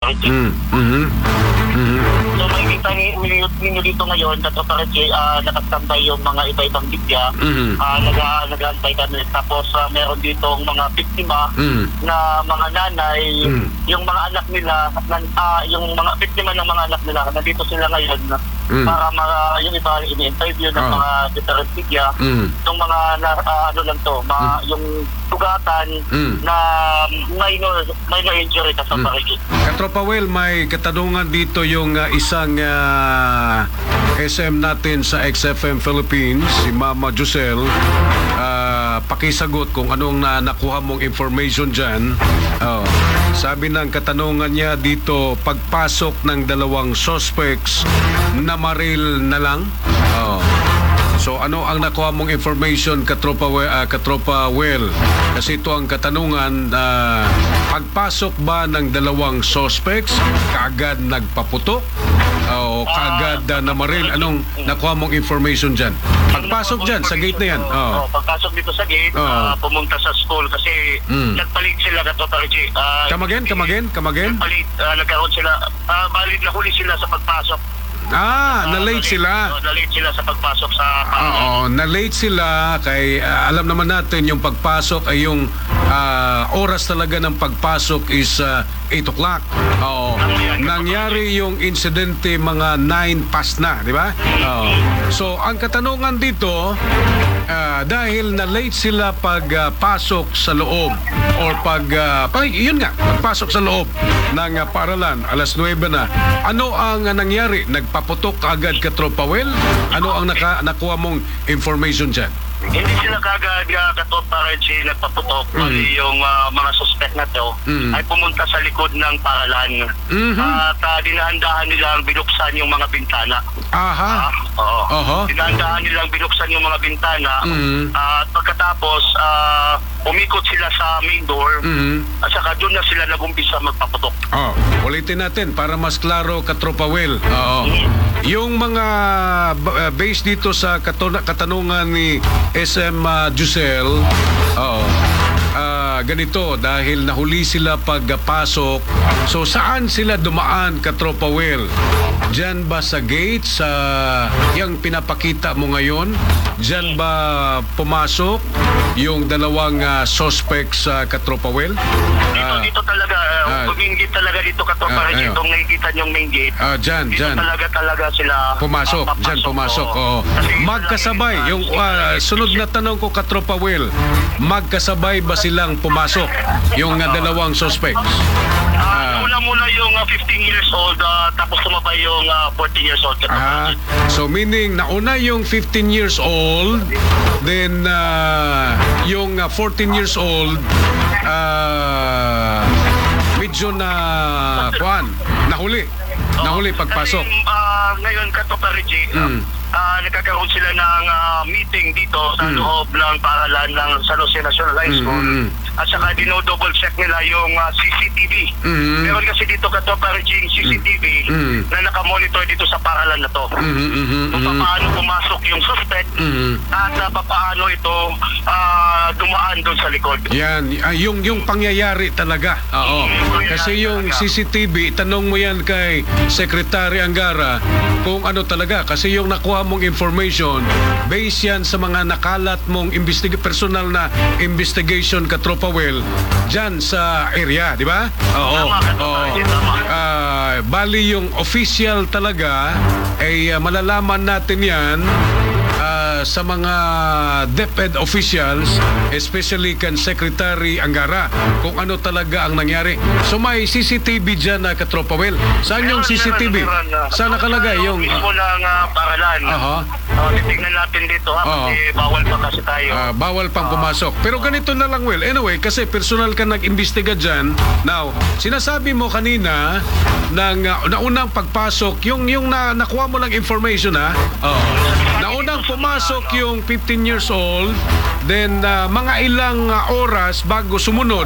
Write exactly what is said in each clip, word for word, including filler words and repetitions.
Reggie. Mm. Mhm. Mhm. So makikita ni- ninyo dito ngayon, Katropa Reggie, uh, nakastambay yung mga iba-ibang bigya. Mhm. Uh, nag- nag-aantay kami. Tapos uh, meron ditong mga biktima Mm. na mga nanay, Mm. yung mga anak nila, nan, ah, yung mga biktima ng mga anak nila, nandito sila ngayon Mm. para mga, yung iba ini-interview ng Oh. mga different media. Mm. Yung mga, na, ah, ano lang to, mga, yung tugatan Mm. na minor, minor injury sa Mm. Parigi. Katropa Will, may katanungan dito yung uh, isang uh, S M natin sa X F M Philippines, si Mama Josel. Uh, pakisagot kung anong na nakuha mong information dyan. Oh. Sabi ng katanungan niya dito, pagpasok ng dalawang suspects, namaril na lang. Oh. So ano ang nakuha mong information, Katropa, uh, Katropa Will? Kasi ito ang katanungan, uh, pagpasok ba ng dalawang suspects, kaagad nagpaputok? O kaagad uh, namaril? Anong nakuha mong information dyan? Pagpasok dyan, sa gate na yan. Oh. Oh, pagpasok dito sa gate, Oh. uh, pumunta sa school kasi Mm. nagpalit sila, Katropa Reggie. Uh, Come again, come again, come again? Nagpalit, uh, nagkaroon sila, uh, balik na huli sila sa pagpasok. Ah, na-late sila. Oh, na-late sila sa pagpasok sa Oo, na-late sila kay uh, alam naman natin yung pagpasok ay yung uh, oras talaga ng pagpasok is uh, eight o'clock. Oo. Nangyari yung insidente mga nine past na, di ba? Oo. So, ang katanungan dito, uh, dahil na-late sila pagpasok sa loob or pag, uh, pag yun nga, pagpasok sa loob ng uh, paaralan, alas nuwebe na, ano ang uh, nangyari? Nagpaputok agad, Katropa Will? Ano ang naka, nakuha mong information dyan? Hindi sila kagad uh, Katropa Reggie nagpaputok. Mm. Bali yung uh, mga suspect na to Mm. ay pumunta sa likod ng paralan. Mhm. At uh, dinahandahan nilang binuksan yung mga bintana. Aha. Ah, oo. Oho. Dinahandahan nilang binuksan yung mga bintana. Mm. At pagkatapos, uh, umikot sila sa main door. Mhm. At saka doon na sila nagumpisa magpaputok. Oh, ulitin natin para mas klaro, Katropa Will. Oo. Yung mga uh, base dito sa katuna- katanungan ni S M uh, Josel, oo. Ah, ganito, dahil nahuli sila pagpasok. So saan sila dumaan, Katropa Will? Diyan ba sa gate, sa yung pinapakita mo ngayon? Diyan ba pumasok yung dalawang uh, suspects sa uh, Katropa Will? Dito, Ah, dito talaga, ah. uh, main gate talaga dito, Katropa Ah, Reggie. ayun. Itong nakikita niyong main gate. ah, dyan, Dito dyan. talaga talaga sila Pumasok, ah, dyan pumasok. oo. Oo. Kasi yun Magkasabay, lang yung yung, ah, sunod na tanong ko, Katropa Will, magkasabay ba silang pumasok, yung ah, dalawang suspects? Ah, una muna yung uh, fifteen years old, ah, tapos sumabay yung uh, fourteen years old. Ah, so meaning, nauna yung fifteen years old, then ah, yung ah, fourteen years old, ah, medyo na, kuan, nahuli. Nahuli pagpasok. Kasi, ah, ngayon, Katropa Reggie, Mm. ah, nagkakaroon sila ng ah, meeting dito sa Mm. loob ng paralan ng San Jose National High Mm, School. mm, mm. At saka dino-double check nila yung ah, C C T V. Mm. Meron kasi dito, Katropa Reggie, C C T V Mm. na nakamonitor dito sa paralan na to. Mhm, mhm, Kung mhm. paano pumasok yung suspect Mhm. at uh, paano ito ah, dumaan doon sa likod. Yan, ah, yung yung pangyayari talaga. Oo. Kasi yung C C T V, tanong mo yan kay Secretary Angara kung ano talaga. Kasi yung nakuha mong information, based yan sa mga nakalat mong investiga- personal na investigation, Katropa Will, dyan sa area, di ba? Oo. Tama, Katropa, Oo. tama. Ah, bali yung official talaga, ay ah, malalaman natin yan ah, sa mga DepEd officials, especially kan Secretary Angara, kung ano talaga ang nangyari. So may C C T V dyan na, Katropa Will. Saan yung C C T V? Saan nakalagay yung... Mismo ng uh, paralan. Aha. Uh, titignan natin dito ha, Oo. kasi bawal pa kasi tayo. Ah, bawal pang pumasok. Pero ganito na lang, Will. Anyway, kasi personal ka nag-imbestiga dyan. Now, sinasabi mo kanina ng uh, naunang pagpasok, yung, yung na, nakuha mo lang information, ha? Oo. Naunang pumasok yung fifteen years old, then uh, mga ilang uh, oras bago sumunod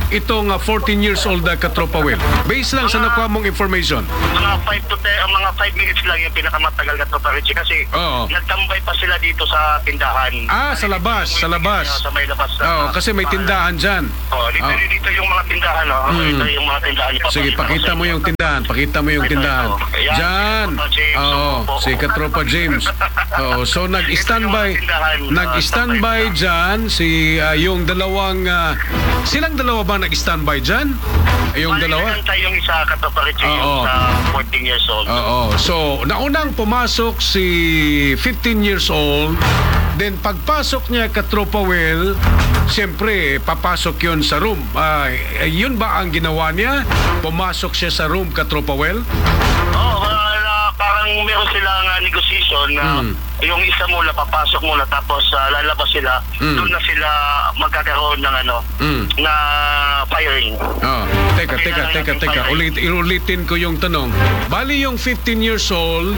itong ah, fourteen years old na katropa Will? Based lang sa nakuha mong information. Mga five to ten, uh, mga five minutes lang yung pinakamatagal na to, Richie. Kasi Oo. nagtambay pa sila dito sa tindahan. Ah, sa labas, sa labas. Sa may labas. Oo, kasi may tindahan dyan. Oh, dito, Oh. dito yung mga tindahan. Oh. Mm. Ito yung mga tindahan. Sige, pakita mo yung tindahan. Pakita mo yung tindahan. Diyan. Oo, si Katropa James. Oo, so nag-standby. Nag-standby dyan si ah, yung dalawang... ah, silang dalawa ba nag-standby dyan? Yung dalawa? Tayo yung isa, Katropa Richie, Oo. yung sa fourteen years old. Oo. So, naunang pumasok si fifteen years old. Then, pagpasok niya, Katropa Will, siyempre, papasok yun sa room. Ah, yun ba ang ginawa niya? Pumasok siya sa room, Katropa Will? Oo, uh, parang meron silang uh, negotiation na Mm. yung isa muna, papasok muna, tapos uh, lalabas sila. Mm. Doon na sila magkakaroon ng ano, Mm. na firing. Oh, teka, teka, teka, teka. Ulit, iulitin ko yung tanong. Bali yung fifteen years old,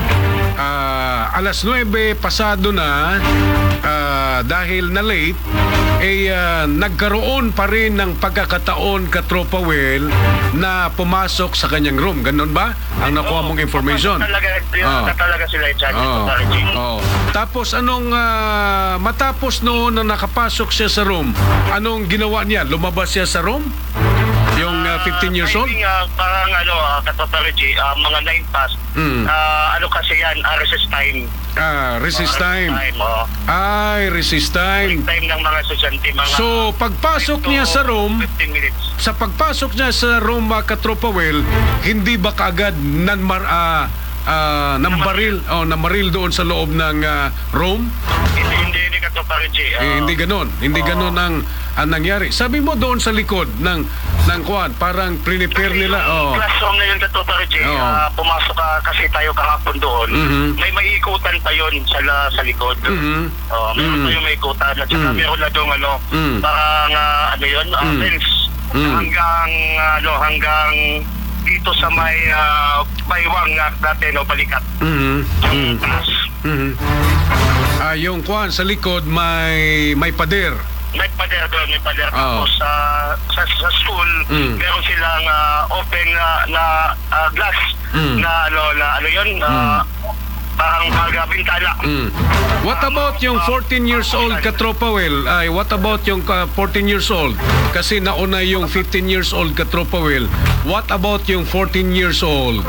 ah, alas nuwebe pasado na, ah, dahil na late, eh ah, nagkaroon pa rin ng pagkakataon, Katropa Will, na pumasok sa kanyang room. Ganon ba? Ang nakuha mong information? Talaga, Oh. talaga sila yung charge. Oh, oh. Tapos anong ah, matapos noon na nakapasok siya sa room, anong ginawa niya? Lumabas siya sa room? Yung ah, fifteen years old? Timing, uh, parang ano, uh, Katropa Richie, uh, mga nine past. Mm. Ah, ano kasi yan, uh, recess time. Ah, resist Ah, time. Recess time, oh. Ay, resist time. Time ng mga estudyante, mga So, pagpasok five niya to sa room, fifteen minutes. sa pagpasok niya sa room, mga Katropa Will, hindi ba kaagad nanmar, ah, ah, nambaril, oh, namaril doon sa loob ng ah, room? Hindi, hindi, hindi Katropa Richie. Eh, ah, hindi ganon. Hindi Oo. ganon ang, ang nangyari. Sabi mo doon sa likod ng, ng kuwan, parang prepare nila. Oh. Classroom na yun, Katropa Richie. Oo. Ah, pumasok ka kasi tayo kahapon doon. Mhm. May maiikutan pa yun sa, la- sa likod. Mhm. Oh, meron Mhm. pa yung maikutan. At saka Mhm. meron na doon ano, Mhm. parang ah, ano yun, ah, Mhm. fence. Mhm. Hanggang, ano, hanggang dito sa may uh, baywang uh, natin o balikat. Mhm. Yung Mhm. taas. Mhm. Ah, yung kuwan sa likod may may pader. May pader doon, may pader. Oo. Tapos ah, sa, sa school, Mm. meron silang ah, open na, na ah, glass Mm. na ano, na ano yun, ah, parang mga bintana. Mm. What about yung fourteen years old, Katropa Will? Ay, what about yung uh, fourteen years old? Kasi nauna yung fifteen years old, Katropa Will. What about yung fourteen years old?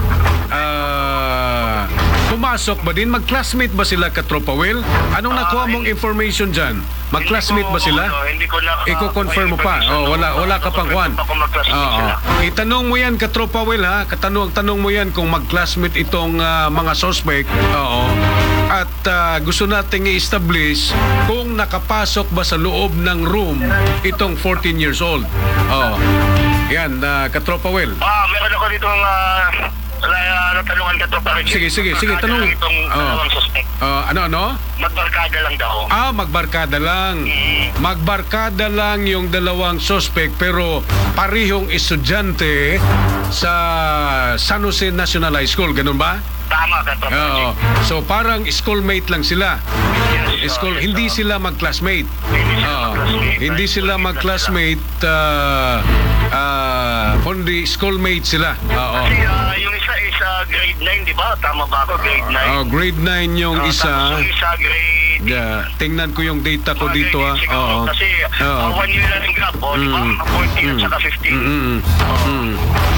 Ah, pumasok ba din? Mag-classmate ba sila, Katropa Will? Anong nakuha mong information dyan? Mag-classmate ba sila? Hindi ko, hindi ko na... Iko-confirm mo pa. Oh, wala wala ka pang kwan. Ako mag-classmate sila. Oo. Itanong mo yan, Katropa Will, ha? Katanong tanong mo yan kung mag-classmate itong ah, mga suspect. Oo. At ah, gusto nating i-establish kung nakapasok ba sa loob ng room itong fourteen years old. Oo. Yan, ah, Katropa Will. Ah, meron ako dito ng uh, natanungan ka to para Sige, sige, sige, tanong. itong Oo. dalawang suspect. Ah, ano, ano? Magbarkada lang daw. Ah, magbarkada lang. Mm. Magbarkada lang yung dalawang suspect pero parihong estudyante sa San Jose National High School. Ganun ba? Tama ka to. Oo. So parang schoolmate lang sila. Yes, School, yes, hindi oo. sila mag-classmate. Hindi sila Oo. mag-classmate. Hindi sila mag-classmate. ah, ah, kundi schoolmate sila. Oo. Kasi ah, yung isa is ah, grade nine, di ba? Tama ba ako? Grade nine. Oh, grade nine yung Ah, isa. tapos yung isa grade Yeah, tingnan ko yung data ko Ah, dito. grade Ah. eight siguro. Oo. Kasi Oo. ah, one year lang yung gap, oh, di ba? Mm. fourteen at Mm. saka fifteen. Mm, mm, Oo. mm.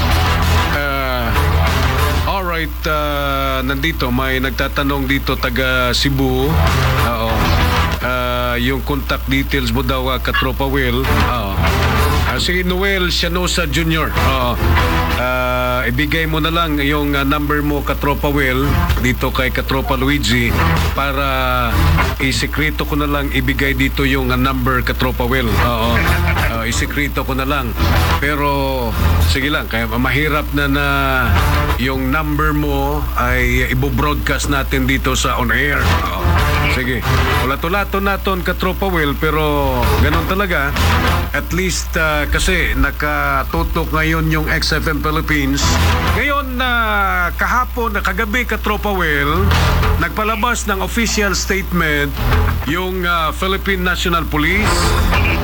Ah, alright, ah, nandito may nagtatanong dito taga Cebu. Oo. Ah, yung contact details mo daw, ah, Katropa Will. Oo. Ah, si Noel Sianosa Junior Oo. Ah, ibigay mo na lang yung ah, number mo, Katropa Will, dito kay Katropa Luigi para isekreto ko na lang ibigay dito yung ah, number, Katropa Will. Oo. Ah, isekreto ko na lang. Pero sige lang, kaya mahirap na na yung number mo ay ibo-broadcast natin dito sa on air. Oo. Sige. Ulat-ulato naton, Katropa Will, pero ganun talaga. At least ah, kasi nakatutok ngayon yung X F M Philippines. Ngayon na kahapon na kagabi, Katropa Will, nagpalabas ng official statement yung ah, Philippine National Police. Uh,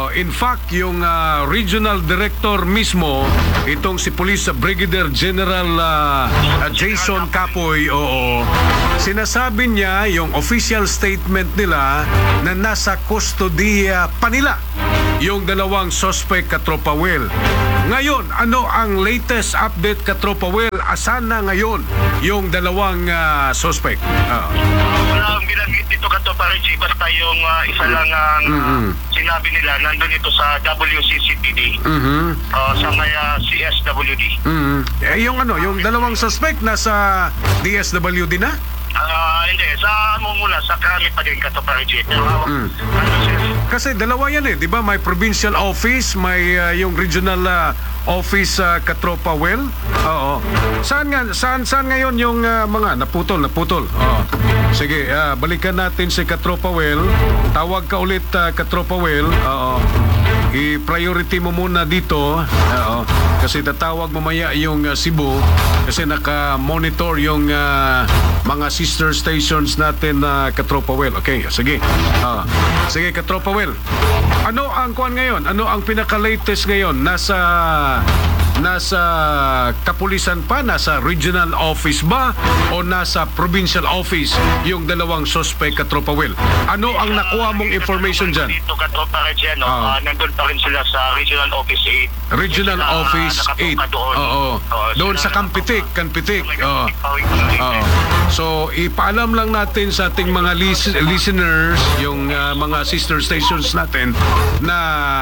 Oh, in fact, yung ah, regional director mismo, itong si Police Brigadier General ah, ah, Jason Capoy, oo, sinasabi niya yung official statement nila na nasa kustodiya pa nila yung dalawang suspect, Katropa Will. Ngayon, ano ang latest update, Katropa Will? Asan na ngayon yung dalawang ah, suspect? Ah. Wala ang binanggit dito kato para G, basta yung ah, isa lang ang ah, Mhm. sinabi nila nandun ito sa W C C P D, Mhm. ah, sa may ah, C S W D. Mhm. Eh, yung ano, yung dalawang suspect nasa D S W D na? Ah, hindi, sa mo muna sa krami pa din kato para G. Pero hawak, Mm. ano siya? Kasi dalawa yan eh, di ba? May provincial office, may ah, yung regional ah, office sa Katropa Well. Oo. Saan nga saan saan ngayon yung ah, mga naputol, naputol? Oo. Sige, ah, balikan natin si Katropa Well. Tawag ka ulit ah, Katropa Well. Oo. I-priority mo muna dito. Oo. Kasi tatawag mamaya yung ah, Cebu kasi naka-monitor yung ah, mga sister stations natin na Katropa Well. Okay, sige. Ah. Sige, Katropa Well. Ano ang kuan ngayon? Ano ang pinaka-latest ngayon? Nasa nasa kapulisan pa, nasa regional office ba o nasa provincial office yung dalawang suspect, Katropa Will? Ano ang nakuha mong information dyan? Dito kato para G, no? Ah. Ah, nandun pa rin sila sa Regional Office eight. Regional Sila, ah, Office eight. nakatuka doon. Oo. Oo, Doon sila sa Kampitik, nakatuka. Kampitik. May Oo. Kampitik, Pawing, Pawing. Oo. So, ipaalam lang natin sa ating mga lis- listeners, yung ah, mga sister stations natin, na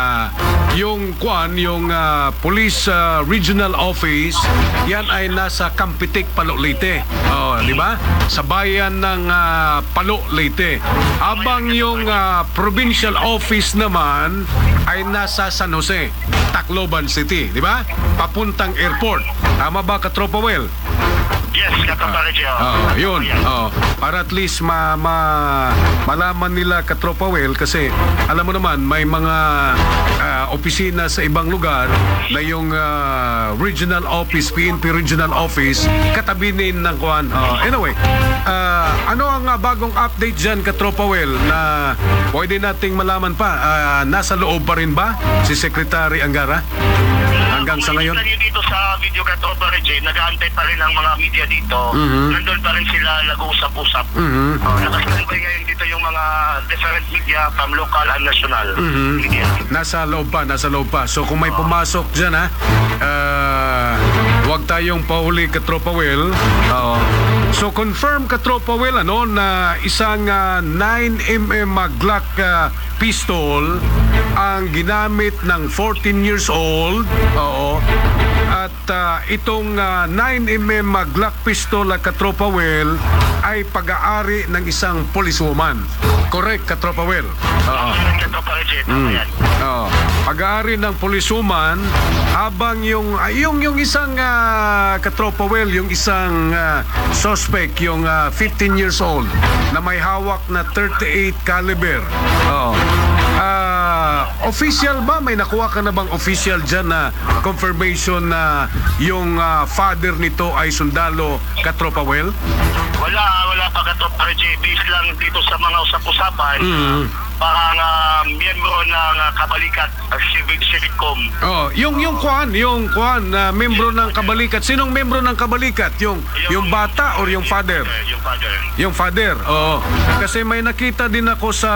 yung kwan, yung ah, Police ah, Regional Office, yan ay nasa Kampitik, Palo, Leyte. Oh, di ba? Sa bayan ng ah, Palo, Leyte. Abang yung ah, Provincial Office naman ay nasa San Jose, Tacloban City, di ba? Papuntang airport. Tama ba, Katropa Well? Yes, kato para G. Oo, yun. Oo. Para at least ma, ma, malaman nila, Katropa Well, kasi alam mo naman, may mga ah, opisina sa ibang lugar na yung ah, regional office, P N P regional office, katabinin ng kuhan. Oo. Anyway, ah, ano ang ah, bagong update dyan, Katropa Well, na pwede nating malaman pa? Ah, nasa loob pa rin ba si Secretary Angara? Hanggang sa ngayon? Kung makikita niyo dito sa video kato para G, nag-aantay pa rin ang mga media dito. Mhm. Nandun pa rin sila nag-uusap-usap. Mhm. Oh, nakastandby ngayon dito yung mga different media from local and national Mhm. media. Nasa loob pa, nasa loob pa. So kung may pumasok dyan ha, ah, huwag tayong pahuli, Katropa Will. Oo. So confirm, Katropa Will, ano, na isang ah, nine millimeter Glock ah, pistol ang ginamit ng fourteen years old. Oo. At ah, itong ah, nine millimeter Glock pistol, ah, Katropa Will, ay pag-aari ng isang policewoman. Correct, Katropa Will? Oo. Kato para G, tama yan. Oh, pag-aari ng polisuman habang yung ah, yung yung isang ah, Katropa Well, yung isang ah, suspect, yung ah, fifteen years old na may hawak na thirty-eight caliber. Oh. Ah, official ba? May nakuha ka na bang official dyan na confirmation na yung ah, father nito ay sundalo, Katropa Well? Wala, wala pa kato para G. Based lang dito sa mga usap-usapan. Mm. Parang uh, miyembro ng uh, Kabalikat, uh, Civic Civicom. Oh, yung yung kuan, yung kuan na membro ng Kabalikat. Sinong membro ng Kabalikat? Yung yung bata or yung father? Eh, yung father. Yung father. Oo. Kasi may nakita din ako sa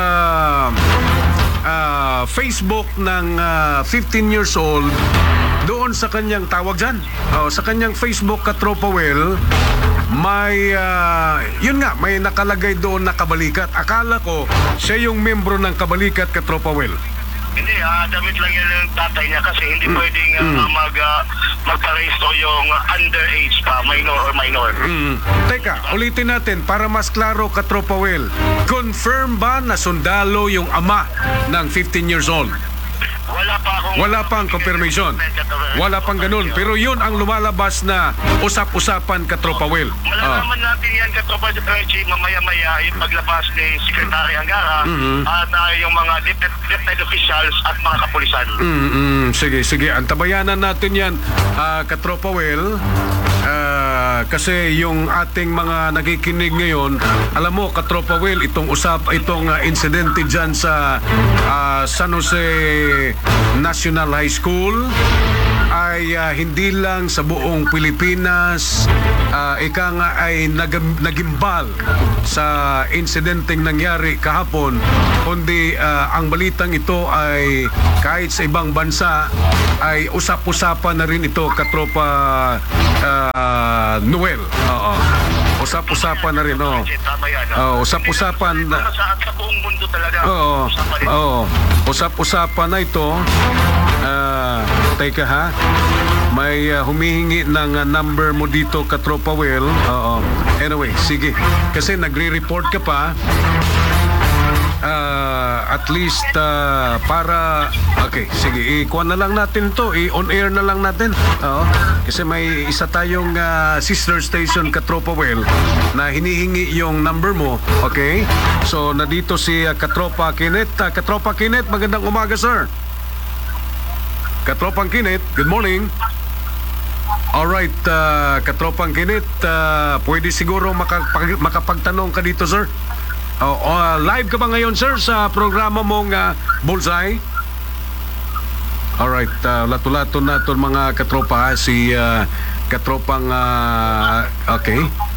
ah, Facebook ng ah, fifteen years old doon sa kanyang tawag dyan. Oh, sa kanyang Facebook, Katropa Well, may ah, yun nga, may nakalagay doon na Kabalikat. Akala ko siya yung membro ng Kabalikat, Katropa Well. Hindi, ah, damit lang yan ng tatay niya kasi hindi pwedeng uh, mag, uh, magparesto yung underage pa, minor or minor. Mm. Teka, ulitin natin para mas klaro, Katropa Well. Confirm ba na sundalo yung ama ng fifteen years old? Wala pa akong... Wala pang confirmation. Wala pang ganun. Pero yun ang lumalabas na usap-usapan, Katropa Well. Ah. Malalaman natin yan, Katropa G, mamaya-maya yung paglabas ni Secretary Angara Mhm. at uh, yung mga deputy officials at mga kapulisan. Mm, mm, sige, sige. Antabayanan natin yan, ah, Katropa Well. Ah, Ah, kasi yung ating mga nakikinig ngayon, alam mo, Katropa Will, itong usap, itong ah, insidente dyan sa ah, San Jose National High School ay ah, hindi lang sa buong Pilipinas, ah, ika nga ay nag- nagimbal sa insidenteng nangyari kahapon, kundi ah, ang balitang ito ay kahit sa ibang bansa ay usap-usapan na rin ito, Katropa ah, Noel. Oo. Usap-usapan na rin, oh. Tama yan. Oo, usap-usapan na. Sa, sa buong mundo talaga. Oo. Usapan ito. Oo. Usap-usapan na ito. Ah, teka ha. May ah, humihingi ng ah, number mo dito, Katropa Will. Oo. Anyway, sige. Kasi nagre-report ka pa. Ah, at least ah, para okay, sige, ikuha na lang natin to, i-on air na lang natin. Oo. Kasi may isa tayong ah, sister station, Katropa Well, na hinihingi yung number mo. Okay? So, nandito si ah, Katropa Kenneth. Ah, Katropa Kenneth, magandang umaga, sir. Katropang Kenneth, good morning. Alright, uh, Katropang Kenneth, uh, pwede siguro makapag- makapagtanong ka dito, sir? Oh, uh, live ka ba ngayon, sir, sa programa mong uh, Bullseye? Alright, uh, lato-lato na ito mga katropa, ha? Si uh, Katropang, uh, okay.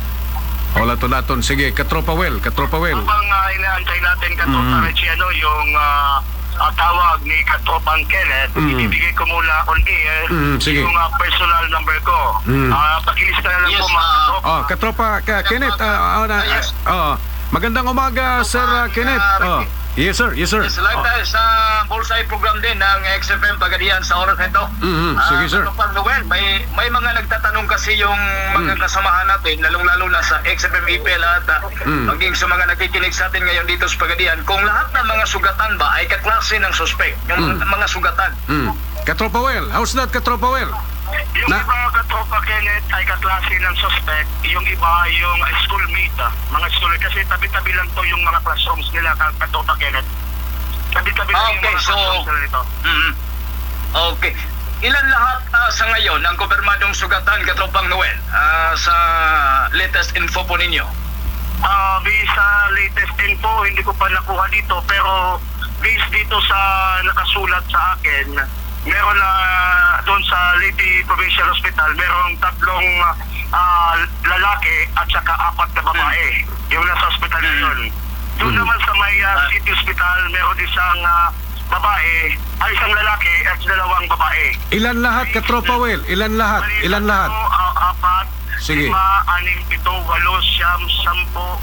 O, lato-laton. Sige, Katropa Well, Katropa Well. Habang uh, inaantay natin, Katropa Mm. Richie, ano, yung uh, uh, tawag ni Katropang Kenneth, Mm. ibibigay ko muna on air Mm, sige. yung uh, personal number ko. Mm. Uh, pakilista na lang Yes, po, mga uh, Katropa. Oh, Katropa, ka, Kenneth, uh, uh, uh, Yes. uh, magandang umaga, Sir uh, Kenneth. Oh, yes, sir, yes, sir. Yes, live tayo sa Bullseye program din ng X F M Pagadian sa oras nito. Mhm, sige, sir. Pag Noel, may, may mga nagtatanong kasi yung mga Mm. kasamahan natin, lalong-lalo na sa X F M I P L at uh, Mm. maging sa mga nakikinig sa atin ngayon dito sa Pagadian, kung lahat ng mga sugatan ba ay kaklase ng suspect, yung Mm. mga, mga sugatan. Mm. Katropa Well, how's that, Katropa Well? Yung Na- iba, Katropa Kenneth, ay kaklase ng suspect. Yung iba, yung schoolmate. ah. Mga schoolmate. Kasi tabi-tabi lang to yung mga classrooms nila, Katropa Kenneth. Tabi-tabi lang yung Okay, mga so- classrooms nila nito. Mhm. Okay. Ilan lahat ah, sa ngayon ang kumpirmadong sugatan, Katropang Noel, ah, sa latest info po ninyo? Ah, based sa latest info, hindi ko pa nakuha dito, pero based dito sa nakasulat sa akin, meron na doon sa Leyte Provincial Hospital, merong tatlong ah, lalaki at saka apat na babae. Yung nasa hospital na yun. Doon Hmm. naman sa may ah, Ah. City Hospital, meron isang ah, babae, ay isang lalaki at dalawang babae. Ilan lahat, Katropa Well? Ilan lahat? Bali, Ilan lahat? tatlo, ah, apat, Sige. lima, anim, pito, walo, siyam, sampo,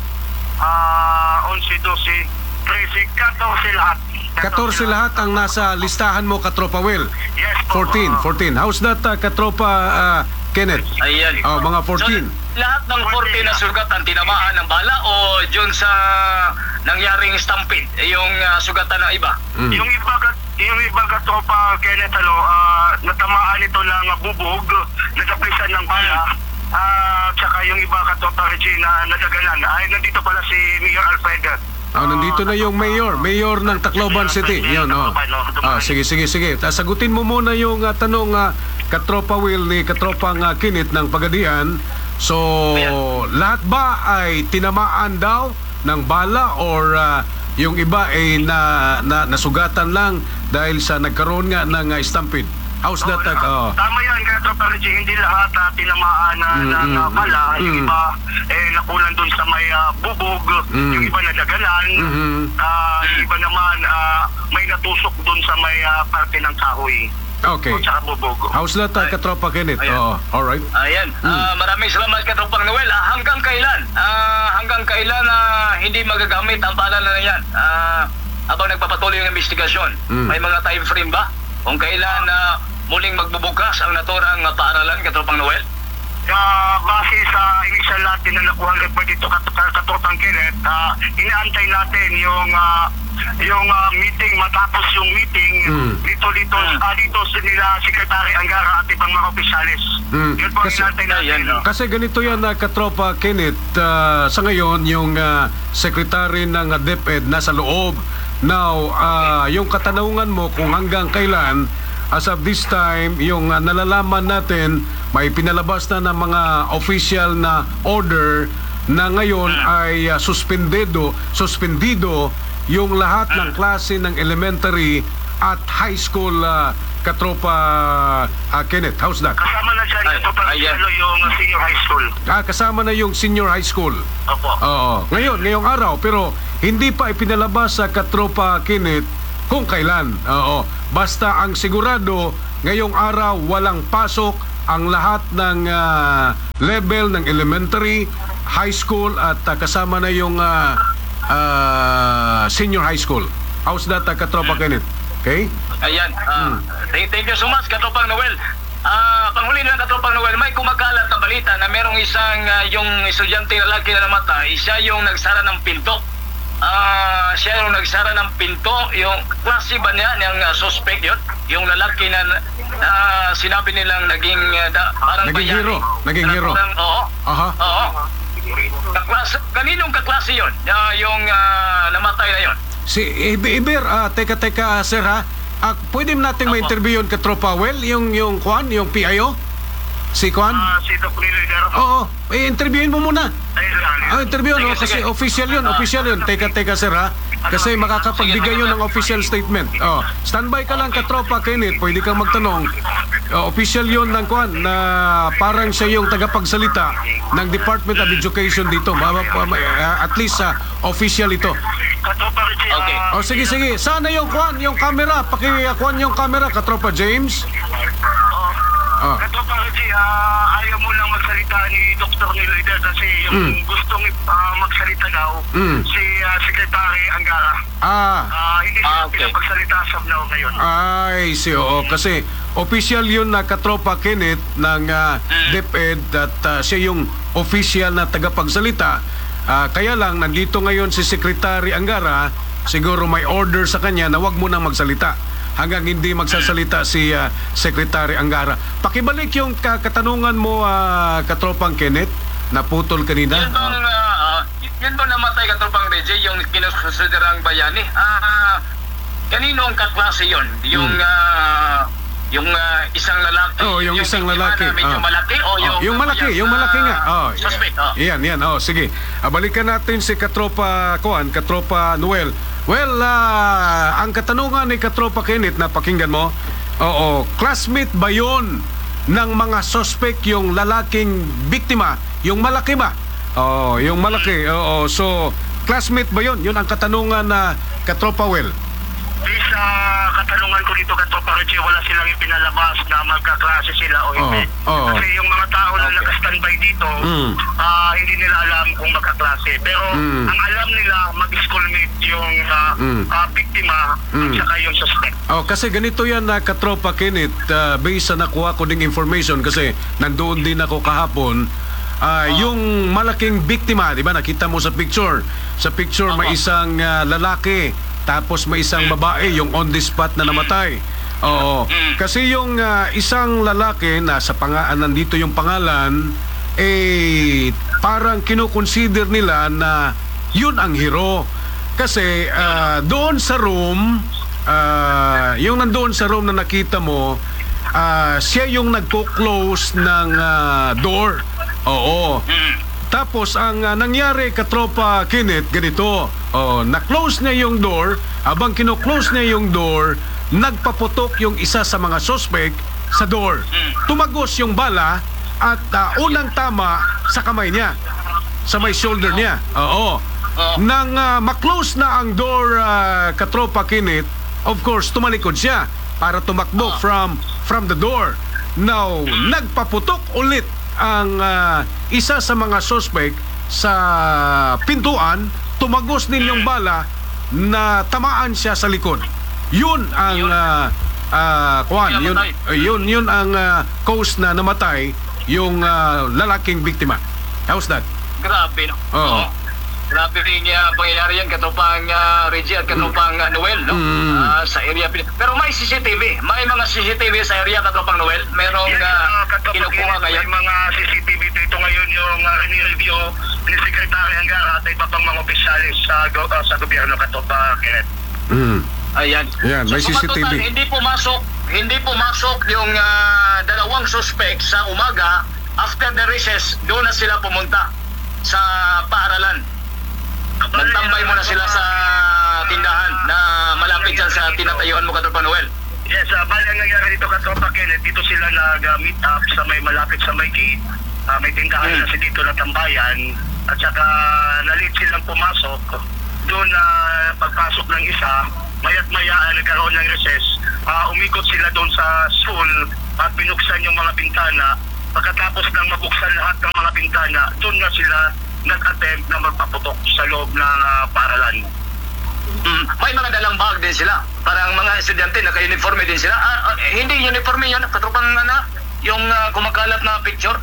ah, onse, dose, trese, katorse lahat. katorse lahat ang nasa listahan mo, Katropa Well. Yes po. fourteen, ah. fourteen. How's that, uh, Katropa uh, Kenneth? Ayan. Oh, mga fourteen. So, lahat ng fourteen na sugatan tinamaan ng bala o dyan sa nangyaring stampede, eh, yung ah, sugatan ng iba? Mm. Yung iba, ka- yung iba katropa, Kenneth, ano, ah, natamaan ito ng bubog, nataplisan ng bala, ah, tsaka yung iba katropa, Regina, nadagalan. Ay, nandito pala si Mayor Alfred. Oh, nandito na yung mayor, mayor ng Tacloban City. Yun, oh. Ah, sige, sige, sige. Ta- Sagutin mo muna yung ah, tanong uh, Katropa Will ni Katropang uh, Kenneth ng Pagadian. So, lahat ba ay tinamaan daw ng bala or ah, yung iba ay na, na nasugatan lang dahil sa nagkaroon nga ng uh, stampede? How's that? Uh, oh. Tama yan, katropa, Regina, hindi lahat na tinamaan na, Mm, ng mm, ah, bala. Yung mm. iba, eh, nakulan dun sa may ah, bubog, Mm. yung iba nadagalan, Mhm. ah, yung iba naman, ah, may natusok dun sa may ah, parte ng kahoy. Okay. O tsaka bubog. How's that, uh, Ay. Katropa Kenneth? Ayan. Oh, alright. Ayan. Ah, maraming salamat, Katropang Noel. Ah, hanggang kailan? Ah, hanggang kailan na hindi magagamit ang paalala na yan? Ah, habang nagpapatuloy yung investigasyon, Mm. may mga time frame ba? Kung kailan na muling magbubukas ang naturang ah, paaralan, Katropang Noel? Uh, base sa initial natin na nakuha ng report dito kat katropang Kenneth, uh, inaantay natin yung uh, yung uh, meeting, matapos yung meeting Mm. dito dito Mm. ah, dito sa nila Secretary Angara at ibang mga opisyalis. Mm. Yun po ang Kasi- inaantay natin. Ayan, no? Kasi ganito yan, uh, Katropa Kenneth, uh, sa ngayon, yung uh, secretary ng uh, DepEd nasa loob. Now, uh, yung katanungan mo kung hanggang kailan as of this time, yung uh, nalalaman natin, may pinalabas na ng mga official na order na ngayon ay uh, suspendido, suspendido yung lahat ng klase ng elementary at high school, uh, katropa uh, Kenneth. How's that? Kasama na dyan, Ay, Katropa ayan. Regilo, yung uh, senior high school. Ah, kasama na yung senior high school. Opo. Oo. Ngayon, ngayong araw, pero hindi pa ipinalabas sa katropa Kenneth kung kailan. Oo. Basta ang sigurado, ngayong araw, walang pasok ang lahat ng ah, level ng elementary, high school at ah, kasama na yung ah, ah, senior high school. How's that, ah, katropa Kenneth? Okay? Ayan. ah, thank, thank you so much, Katropang Noel. Ah, panghuli na Katropang Noel, may kumakalat na balita na merong isang ah, yung estudyante lalaki na namatay, siya yung nagsara ng pinto. Ah, siya yung nagsara ng pinto, yung klase ba niya, yung uh, suspect yun? Yung lalaki na ah, sinabi nilang naging ah, da, parang Naging bayani. hero, naging hero. Parang- Oo. Aha. Oo. Kaklase, kaninong kaklase yun? Ah, yung ah, namatay na yun? Si Iber, Iber, ah, teka, teka, sir ha. Ah, pwede nating Apo. ma-interview yun katropa Well, yung, yung Kwan, yung P I O? Si Kwan? Ah, si Doc Leader. Oo, eh, interviewin mo muna. Ayun lang. Ah, interview, no? Sige, Kasi sige. official yun, Ah. official yun. Teka, teka, sir, ha? Kasi makakapagbigay yun ng official statement. Oh, standby ka lang, katropa, Kenneth. Pwede kang magtanong. Oh, official yun ng Kwan, na parang siya yung tagapagsalita ng Department of Education dito. Ma- ma- ma- ah, at least, ah, official ito. Katropa Richie. Okay. ah, Oh, sige, sige. Sana yung Kwan, yung camera. Paki-Kwan yung camera, katropa James. Ah. Katropa Richie, ah, ayaw mo lang magsalita ni Doctor Leader kasi yung Mm. gustong ah, magsalita daw Mm. si ah, Secretary Angara. Ah, Ah, hindi siya Ah, okay. pinapagsalita sa now ngayon. ay, si oo. Kasi official yun na katropa Kenneth ng uh, DepEd at ah, siya yung official na tagapagsalita. Ah, kaya lang, nandito ngayon si Secretary Angara, siguro may order sa kanya na wag mo nang magsalita hanggang hindi magsasalita si ah, Secretary Angara. Pakibalik yung ka- katanungan mo, ah, katropang Kenneth, naputol kanina. Yun bang, ah, yun bang namatay Katropang Reggie, yung kinukonsiderang bayani? Ah, kanino ang kaklase yun? Yung, Hmm. ah, yung ah, isang lalaki? Oh, yung isang biktima lalaki. na medyo Ah. malaki? O Oh, yung, yung malaki, yung malaki nga. Oh, suspect, oh. Yan, yan. Oh, sige. Ah, balikan natin si Katropa Kuan, Katropa Noel. Well, ah, ang katanungan ni Katropa Kenneth na pakinggan mo, oo, classmate ba yun ng mga suspect yung lalaking biktima? Yung malaki ba? Oo, yung malaki. Oo, so, classmate ba yun? Yun ang katanungan na Katropa Well. Based sa katanungan ko dito, Katropa Richie, wala silang ipinalabas na magkaklase sila o hindi. Oo, oo. Kasi yung mga tao na Okay. naka-standby dito, Mm. ah, hindi nila alam kung magkaklase. Pero Mm. ang alam nila, mag-schoolmate yung ah, Mm. ah, biktima Mm. at saka yung suspect. Oh, kasi ganito yan na katropa Kenneth, uh, based sa nakuha ko ding information kasi nandoon din ako kahapon. Ah, yung malaking biktima, di ba? Nakita mo sa picture. Sa picture may isang ah, lalaki, tapos may isang babae, yung on the spot na namatay. Oo. Kasi yung ah, isang lalaki na sa panga nandito yung pangalan, eh parang kinukonsider nila na yun ang hero. Kasi ah, doon sa room, ah, yung nandoon sa room na nakita mo, ah, siya yung nagko-close ng ah, door. Oo. Tapos ang ah, nangyari, katropa Kenneth, ganito. Oh, na-close niya yung door. Habang kino-close niya yung door, nagpaputok yung isa sa mga suspect sa door. Tumagos yung bala at ah, unang tama sa kamay niya. Sa may shoulder niya. Oo. Oo. Nang ah, ma-close na ang door, ah, katropa Kenneth, of course, tumalikod siya para tumakbo from from the door. Now, nagpaputok ulit ang ah, isa sa mga suspect sa pintuan, tumagos din yung bala na tamaan siya sa likod. Yun ang Yun. ah, ah, kuwan, Yun yun, namatay. yun yun ang ah, cause na namatay yung ah, lalaking biktima. How's that? Grabe, no? Oo. Grabe rin uh, pangyayari yan, katupang uh, Reggie at katupang uh, Noel, no? Mm. Ah, sa area. Pero may C C T V. May mga C C T V sa area, katupang Noel. Merong Yan, uh, uh, Katropa kinukuha Kenneth, ngayon. may mga C C T V dito ngayon yung uh, ni-review ni Secretary Angara at iba pang mga opisyalis sa, go- uh, sa gobyerno, Katropa Kenneth. Mm. Ayan. Yan, may so, C C T V. kumatutan, hindi pumasok, hindi pumasok yung ah, dalawang suspect sa umaga. After the recess, doon na sila pumunta sa paaralan. Nagtambay muna sila sa tindahan na malapit dyan sa tinatayuan mo, Katropa Noel. Yes, uh, bali ang nangyari dito, Katropa Kenneth, dito sila nag-meet up sa may malapit sa may gate. Ah, may tindahan Hmm. kasi dito na tambayan. At saka nalit silang pumasok. Doon na pagpasok ng isa, mayat maya uh, nagkaroon ng recess. Ah, umikot sila doon sa school at binuksan yung mga bintana. Pagkatapos ng mabuksan lahat ng mga bintana, doon na sila nag-attempt na magpaputok sa loob ng ah, paaralan. Mm, may mga dalang bag din sila. Parang mga estudyante, naka-uniforme din sila. Ah, ah, hindi uniforme yun, Katropang ano, yung ah, kumakalat na picture.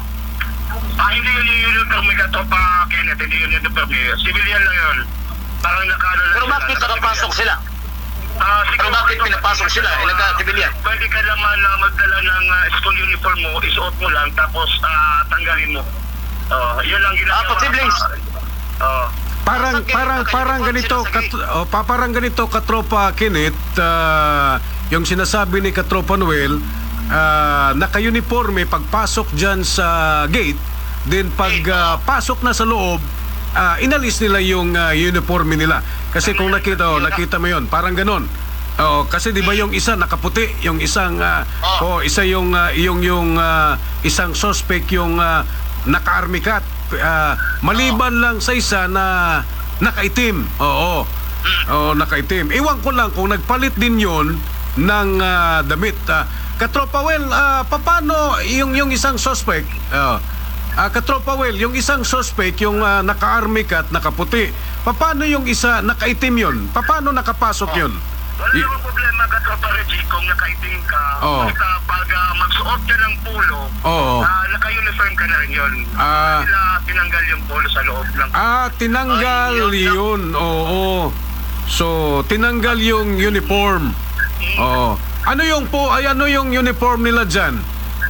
Ah, hindi yun yung uniform, Katropa Kenneth, hindi yun yung uniform. Civilian lang yun. Parang nakano lang Pero bakit nakapasok sila? Ah, Pero siguro, bakit ito, pinapasok sila? Eh, nagka-civilian. Pwede ka naman na magdala ng ah, school uniform mo, isuot mo lang, tapos ah, tanggalin mo. Oh, yun lang ginagawa. Ah, posibleng. Oh. Parang Bakit parang naka-uniform parang ganito sila sa kat, oh, pa, parang ganito Katropa Kenneth, ah, yung sinasabi ni Katropa Noel, ah, naka-uniforme pagpasok diyan sa gate, then pag ah, pasok na sa loob, ah, inalis nila yung ah, uniforme nila. Kasi kung nakita oh, nakita mo yon, parang ganon. Oh, kasi 'di ba yung isa nakaputi, yung isang ah, oh, isa yung ah, yung yung ah, isang suspect yung ah, naka-army cat. Ah, maliban lang sa isa na nakaitim. Oo. Oo, nakaitim. Iwan ko lang kung nagpalit din 'yon ng ah, damit. Ah, Katropa Well, ah, paano yung yung isang suspect? Ah, ah, Katropa Well, yung isang suspect yung ah, naka-army cat, nakaputi. Paano yung isa nakaitim 'yon? Paano nakapasok 'yon? Wala Y- namang problema, Katropa Reggie, kung nakaiting ka. Oo. Basta pag ah, magsuot ka ng pulo, Oo. ah, naka-uniform ka na rin yun. Ah. Sila tinanggal yung pulo sa loob ng... Ah, tinanggal Ay, yun. 'yun. Oo. So, tinanggal yung uniform. Oo. Ano yung po, ay ano yung uniform nila diyan?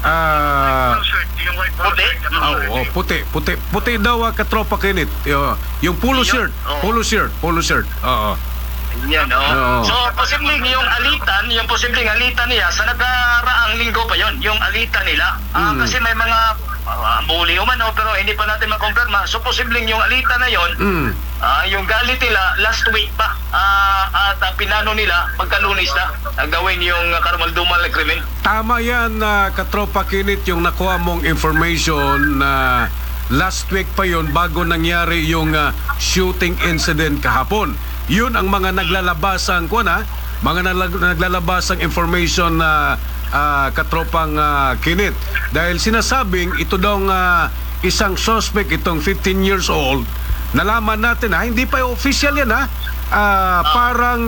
Ah, Polo shirt, yung white polo Puti? shirt, Katropa oh, Reggie. oh, puti, puti. Puti daw ah, Katropa Kenneth. Yo, yung polo Yun, shirt, oo. polo shirt, polo shirt. Oo. Yan, oh. Oo. So, posibleng yung alitan, yung posibleng alitan niya, sa nagaraang linggo pa yon, yung alitan nila. Ah, Mm. kasi may mga uh, bully o man, oh, pero hindi pa natin makompirma. So, posibleng yung alitan na yon, Mm. ah, yung galit nila last week pa. Ah, at uh, pinano nila, pagkalunis na, uh, gawin yung uh, karumaldumal na krimen. Tama yan, na Katropa Kenneth, yung nakuha mong information na last week pa yon bago nangyari yung ah, shooting incident kahapon. Yun ang mga naglalabasang kuha na, mga nalag- naglalabasang information na ah, Katropang ah, Kenneth. Dahil sinasabing ito daw nga isang suspect, itong fifteen years old, nalaman natin ha, hindi pa official yan ha, Ah, parang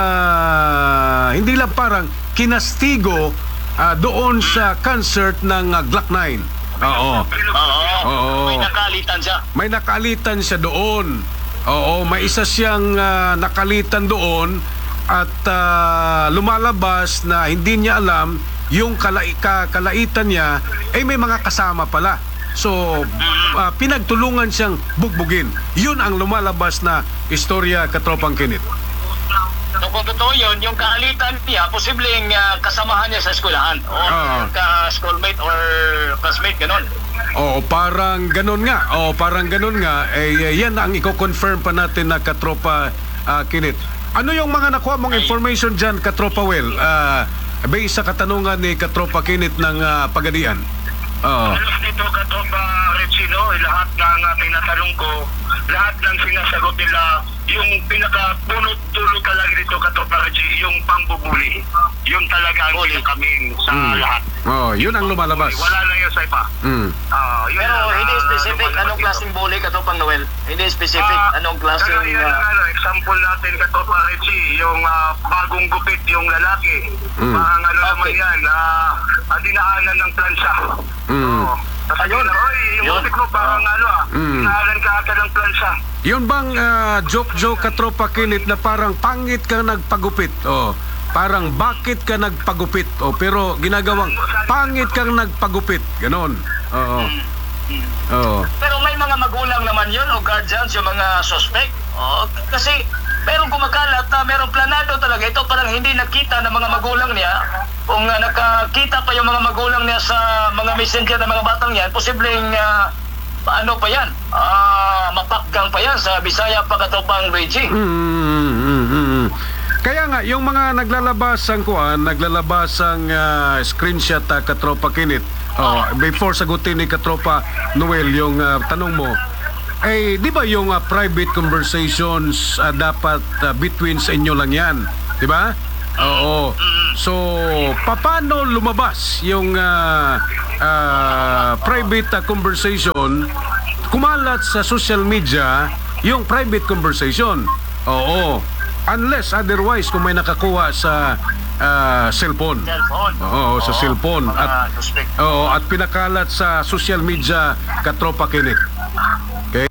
ah, hindi lang parang kinastigo ah, doon sa concert ng ah, Glock nine. Oo. Oo. Oo. May nakalitan siya. May nakalitan siya doon. Oo, may isa siyang ah, nakalitan doon at ah, lumalabas na hindi niya alam yung kalai- ka- kalaitan niya ay may mga kasama pala. So, ah, pinagtulungan siyang bugbugin. Yun ang lumalabas na istorya, Katropang Kenneth. So, kung totoo yun, yung kaalitan niya, posibleng ah, kasamahan niya sa eskwelahan. O Oo. ka-schoolmate or classmate, ganun. Oo, parang ganun nga. Oo, parang ganun nga. Eh, eh, yan ang i-confirm pa natin na Katropa ah, Kenneth. Ano yung mga nakuha mong information dyan, Katropa Well? Ah, based sa katanungan ni Katropa Kenneth ng ah, Pagadian. Oo. Alas dito, Katropa Regino, lahat ng uh, tinatanong ko, lahat ng sinasagot nila, yung pinaka-punot dulo talaga dito, Katropa Reggie, yung pangbubuli. Yun talaga ang kinakaming sa Mm. lahat. Oo, yun ang lumalabas. Wala na yun sa iba. Mm. Ah, yun Pero lang, hindi ah, specific lumalabas anong dito. klaseng bully, Katropang Noel. Hindi specific Ah, anong klaseng... kagaya ng ah, ano, example natin, Katropa Reggie, yung ah, bagong gupit yung lalaki. Mm. Parang ano naman Okay. yan, ah, ah, dinaanan ng plansya. Mm. Oo. Tapos Ayun. yun, oy, yung Yun. gupit mo parang ano ah, Mm. dinaanan ka ata ng plansya. Yun bang ah, joke-joke, Katropa Kenneth, na parang pangit ka nagpagupit? Oh, parang bakit ka nagpagupit? Oh, pero ginagawang pangit kang nagpagupit. Ganon. Oo. Oo. Pero may mga magulang naman yun o guardians, yung mga suspect. O, kasi Merong kumakalat na merong planado talaga. Ito parang hindi nakita ng mga magulang niya. Kung uh, nakakita pa yung mga magulang niya sa mga messenger ng mga batang yan, posibleng uh, ano pa yan? Uh, mapakgang pa yan sa Bisaya pagkatopang Reggie. Mm-hmm. Kaya nga, yung mga naglalabas ang kuan, naglalabas ang uh, screenshot uh, Katropa Kinit. Oh, before sagutin ni Katropa Noel yung uh, tanong mo, eh, di ba yung uh, private conversations uh, dapat uh, between sa inyo lang yan? Di ba? Oo. So, paano lumabas yung uh, uh, private uh, conversation, kumalat sa social media yung private conversation? Oo. Unless otherwise kung may nakakuha sa uh, cellphone. Cellphone. Oo, sa Oo, cellphone. mga At, suspect. oo, at pinakalat sa social media Katropa Kinit. Okay?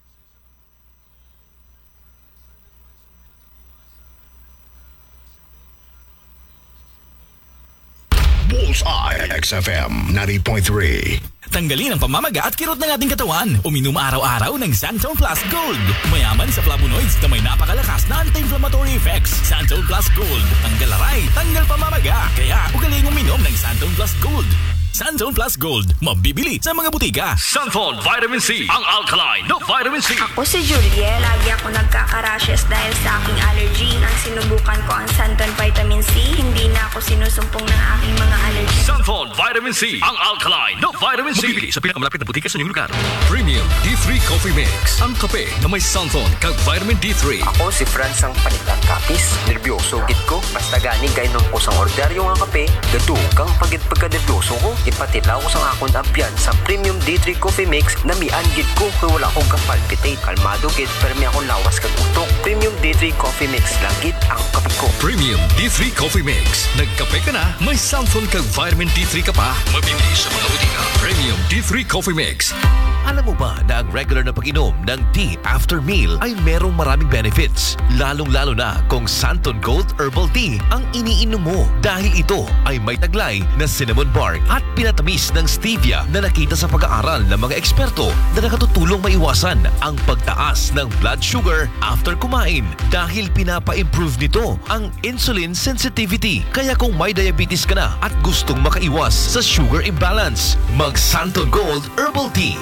Bullseye X F M ninety point three. Tanggalin ang pamamaga at kirot ng ating katawan. Uminom araw-araw ng Santol Plus Gold. Mayaman sa flavonoids na may napakalakas na anti-inflammatory effects. Santol Plus Gold. Tanggal aray, tanggal pamamaga. Kaya ugaling uminom ng Santol Plus Gold. Santol Plus Gold. Mabibili sa mga butika. Santon Vitamin C. Ang alkaline na vitamin C. Ako si Juliet. Lagi ako nagkaka-rashes dahil sa aking allergy. Nang sinubukan ko ang Santon Vitamin C, hindi na ako sinusumpong ng aking mga allergy. Santon Vitamin C. Ang alkaline na vitamin C. Mabibili sa pinakamalapit na butika sa inyong lugar. Premium D three Coffee Mix. Ang kape na may Santon kag vitamin D three. Ako si Franz ang panitan kapis. Nervyoso gid ko. Basta gani kainom ko sang orderyo nga kape. Gadukang pagid pagka-nervyoso ko. Ipatilaw ko sang akong ambiyan sa Premium D three Coffee Mix na mian gid ko kay wala akong kapalpitate. Kalmado gid pero may akong lawas kag utok. Premium D three Coffee Mix lang gid ang kape ko. Premium D three Coffee Mix. Nagkape ka na, may Santon kag vitamin D three ka pa. Mabibili sa mga butika. Premium D three Coffee Mix. Alam mo ba na ang regular na pag-inom ng tea after meal ay merong maraming benefits? Lalong-lalo na kung Santon Gold Herbal Tea ang iniinom mo dahil ito ay may taglay na cinnamon bark at pinatamis ng stevia na nakita sa pag-aaral ng mga eksperto na nakatutulong maiwasan ang pagtaas ng blood sugar after kumain dahil pinapa-improve nito ang insulin sensitivity. Kaya kung may diabetes ka na at gustong makaiwas sa sugar imbalance, mag Santon Gold Herbal Tea.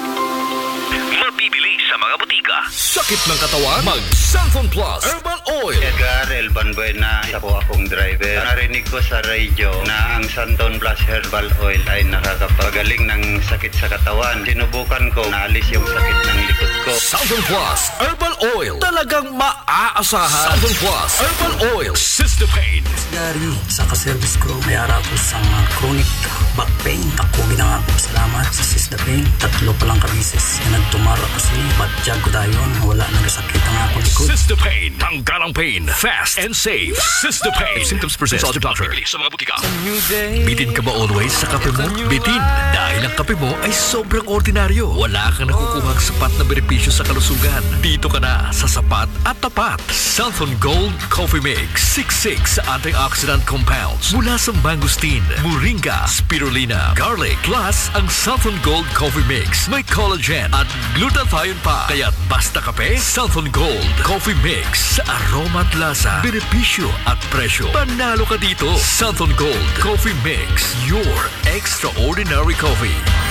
Mabibili sa mga butika. Sakit ng katawan? Mag Santon Plus Herbal Oil. Edgar Elban Buena, isa po akong driver. Narinig ko sa radyo na ang Santon Plus Herbal Oil ay nakakapagaling ng sakit sa katawan. Sinubukan ko, naalis yung sakit ng likod ko. Santon Plus Herbal Oil. Talagang maaasahan. Santon Plus Herbal Oil. Sister Pain. Gary, sa kaservice ko, may harap ko sa uh, chronic back pain. Ako ginangako salamat sa Sister Pain. Tatlo pa lang kabisis na nagtumara ko siya. Batyag ko dayon, wala nang sakit ang ako likod. Sister Pain. Tanggalang pain. Fast and safe. Sister Pain. If symptoms persist, consult your doctor. Mabibili sa mga butika. Bitin ka ba always sa kape mo? Bitin. Dahil ang kape mo ay sobrang ordinaryo. Wala kang nakukuhang sapat na benepisyo sa kalusugan. Dito ka na sa sapat at tapat. Santon Gold Coffee Mix. sixty-six antioxidant compounds mula sa mangosteen, moringa, spirulina, garlic. Plus, ang Santon Gold Coffee Mix may collagen at glutathione pa. Kaya basta kape, Santon Gold Coffee Mix. Sa aroma at lasa, benepisyo at presyo. Panalo ka dito. Santon Gold Coffee Mix. Your extraordinary coffee.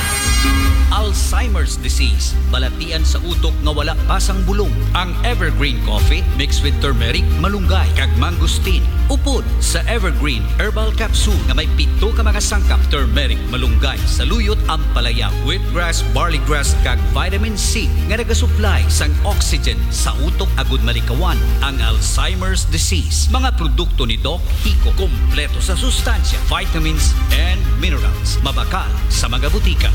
Alzheimer's disease, balatian sa utok nga wala pasang bulong. Ang Evergreen Coffee mixed with turmeric, malunggay, kag mangosteen. Upod sa Evergreen Herbal Capsule nga may pito ka mga sangkap, turmeric, malunggay, saluyot, ampalaya, wheatgrass, barleygrass, kag vitamin C nga nagasupply sang oxygen sa utok agud malikawan ang Alzheimer's disease. Mga produkto ni Doc Kiko, kompleto sa sustansya, vitamins and minerals. Mabakal sa mga butika.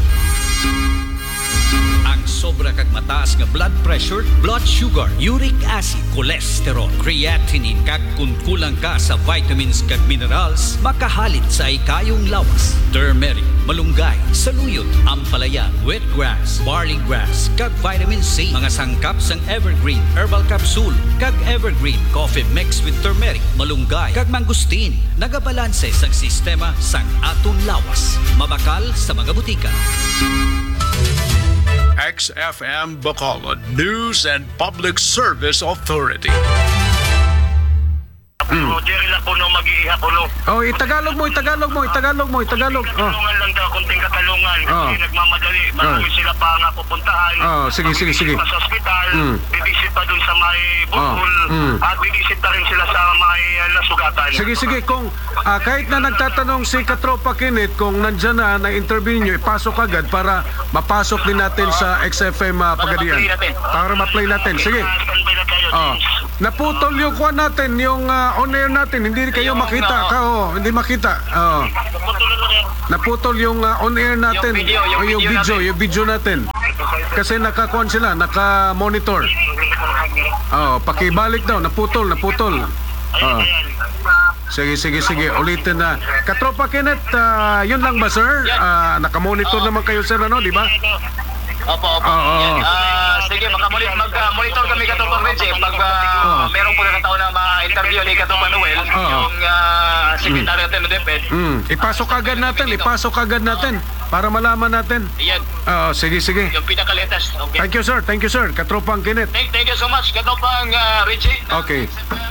Ang sobra kag mataas nga blood pressure, blood sugar, uric acid, cholesterol, creatinine kag kung kulang ka sa vitamins kag minerals, makahalit sa ikayong lawas. Turmeric, malunggay, saluyot, ampalaya, wheatgrass, barleygrass kag vitamin C, mga sangkap sang Evergreen Herbal Capsule kag Evergreen Coffee mixed with turmeric, malunggay kag mangosteen, nagabalanse sang sistema sang aton lawas. Mabakal sa mga butika. X F M Bacolod News and Public Service Authority. Mm. Jerry Lapuno, mag-iiha puno. Oh, itagalog mo, itagalog mo, itagalog mo, itagalog. Oh. Katalungan lang daw, kunting katalungan. Oh. Kasi nagmamadali. Marami Oh. sila pa nga pupuntahan. Oh, sige, sige, sige. Pa sa ospital, Mm. bibisit pa dun sa may bukol, Oh. Mm. at bibisit pa rin sila sa may uh, nasugatan. Sige, sige, kung ah, kahit na nagtatanong si Katropa Kinit kung nandyan na, na-interview nyo, ipasok agad para mapasok din natin sa X F M uh, Pagadian. ma-play natin. Para ma-play natin. Sige. Standby na tayo. Oh. Naputol yung kuha natin, yung uh, on-air natin. Hindi kayo Yung, makita. uh, Ka, oh, hindi makita. Oh. Naputol yung uh, on-air natin. Yung video, yung O, yung video video, natin. yung video natin. Kasi nakakuan sila, naka-monitor. Oh, pakibalik daw, naputol, naputol. Oh. Sige, sige, sige. Ulitin na. Katropa Kenneth, ah, yun lang ba, sir? Ah, naka-monitor naman kayo, sir, ano, di ba? Opo, opo. Oo. Yan. Ah, sige, makamonitor, mag-monitor kami Katropang Reggie. Pag uh, meron po na tao na ma-interview ni Katropang Noel, Oo. yung uh, Secretary natin ng DepEd. Mm. Ipasok agad natin, ipasok agad natin para malaman natin. Yan, Oh, sige, sige. yung pinaka-latest. Okay. Thank you, sir. Thank you, sir. Katropang Kenneth. Thank, thank you so much, Katropang uh, Reggie. Okay.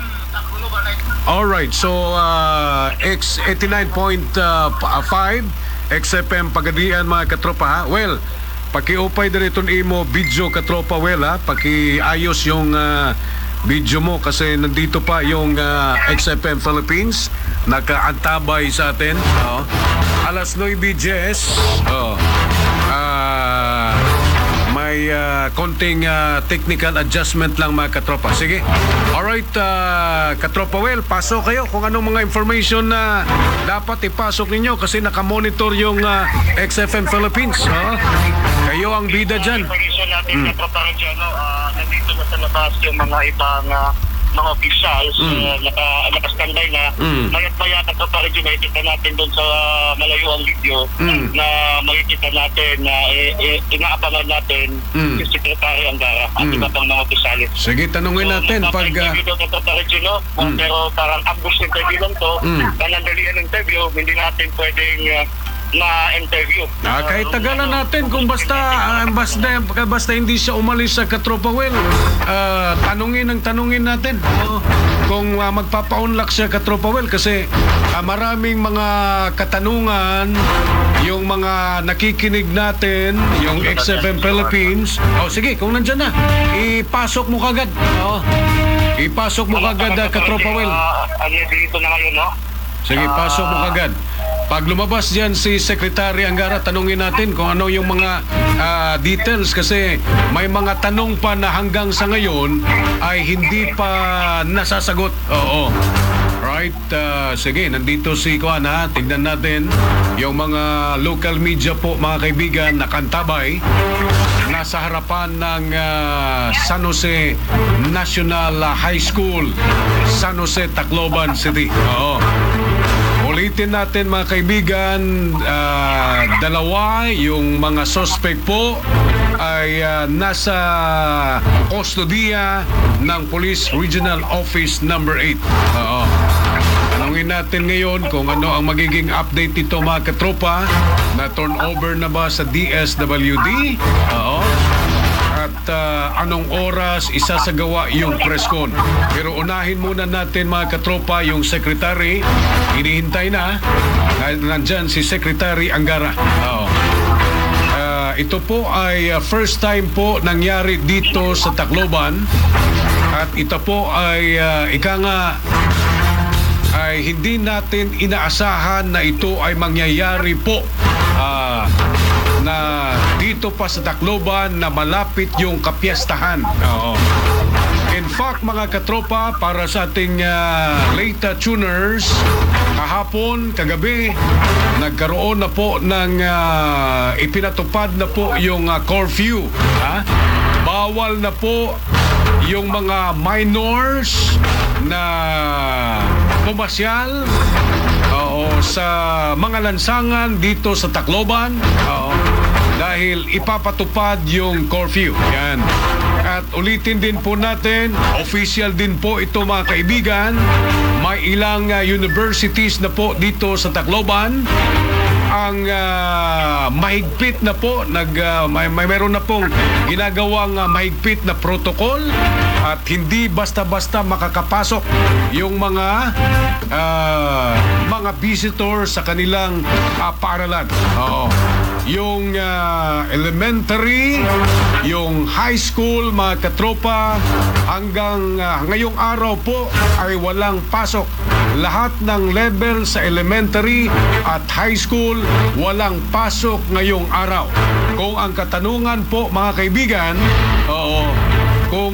Alright, so uh, X eighty-nine point five X F M Pagadian, mga katropa, ha? Well, pakiupay din itong imo video, katropa, well, ha? Pakiayos yung uh, video mo kasi nandito pa yung uh, X F M Philippines nakaantabay sa atin. Oh. Alas nueve Gs. Oh. Ah... May uh, konting uh, technical adjustment lang, mga katropa. Sige. Alright, uh, katropa, well, pasok kayo kung anong mga information na dapat ipasok ninyo kasi nakamonitor yung uh, X F M Philippines. Oh. Kayo ang bida dyan. Information natin, Mm. Katropa Reggie, ano, ah, nandito na sa labas yung mga ibang ah, mga officials Mm. uh, naka, naka-standby na. Mm. Mayat maya, Katropa Reggie, makikita natin doon sa malayo ang video Mm. na makikita natin na eh, eh, inaabangan natin Mm. si Secretary Angara at Mm. iba pang mga officials. Sige, tanungin natin pag... Uh, Interview daw, Katropa Reggie, no? Mm. Pero parang ambush interview lang to. Mm. Panandalian ng interview, hindi natin pwedeng ah, ma-interview. Ah, kahit tagalan natin kung basta ah, basta, basta hindi siya umalis sa katropa, well, ah, tanungin ang tanungin natin. Oh, kung ah, magpapaunlak siya, katropa, well, kasi ah, maraming mga katanungan yung mga nakikinig natin, yung X F M Philippines. Oh, sige, kung nandyan na, ipasok mo kagad. Oh, ipasok mo kagad, ah, katropa, well. Uh, ano dito na ngayon, no? Sige, pasok mo kagad. Pag lumabas dyan si Secretary Angara, tanungin natin kung ano yung mga ah, details kasi may mga tanong pa na hanggang sa ngayon ay hindi pa nasasagot. Oo. Right, ah, sige, nandito si Kuan, ha. Tignan natin yung mga local media po, mga kaibigan, nakantabay. Nasa harapan ng ah, San Jose National High School, San Jose, Tacloban City. Oo. Ulitin natin, mga kaibigan, uh, dalawa yung mga suspect po ay uh, nasa kustodiya ng Police Regional Office number eight. Oo. Tanungin natin ngayon kung ano ang magiging update nito, mga katropa, na turnover na ba sa D S W D? Oo. At uh, anong oras isasagawa yung press con. Pero unahin muna natin, mga katropa, yung secretary. Hinihintay na. Nandyan si Secretary Angara. Oo. Uh, ito po ay uh, first time po nangyari dito sa Tacloban. At ito po ay uh, ika nga ay hindi natin inaasahan na ito ay mangyayari po. Ah... Uh, na dito pa sa Tacloban na malapit yung kapiyastahan. Oo. In fact, mga katropa, para sa ating uh, late tuners, kahapon, kagabi, nagkaroon na po ng uh, ipinatupad na po yung uh, curfew. Ha? Bawal na po yung mga minors na pumasyal Oo, sa mga lansangan dito sa Tacloban. Oo, dahil ipapatupad yung curfew. Yan. At ulitin din po natin, official din po ito, mga kaibigan. May ilang uh, universities na po dito sa Tacloban ang ah, mahigpit na po nag ah, may, may meron na pong ginagawang ah, mahigpit na protocol at hindi basta-basta makakapasok yung mga ah, mga visitor sa kanilang ah, paaralan. Oo. Yung ah, elementary, yung high school, mga katropa, hanggang ah, ngayong araw po ay walang pasok. Lahat ng level sa elementary at high school, walang pasok ngayong araw. Kung ang katanungan po, mga kaibigan, oo, kung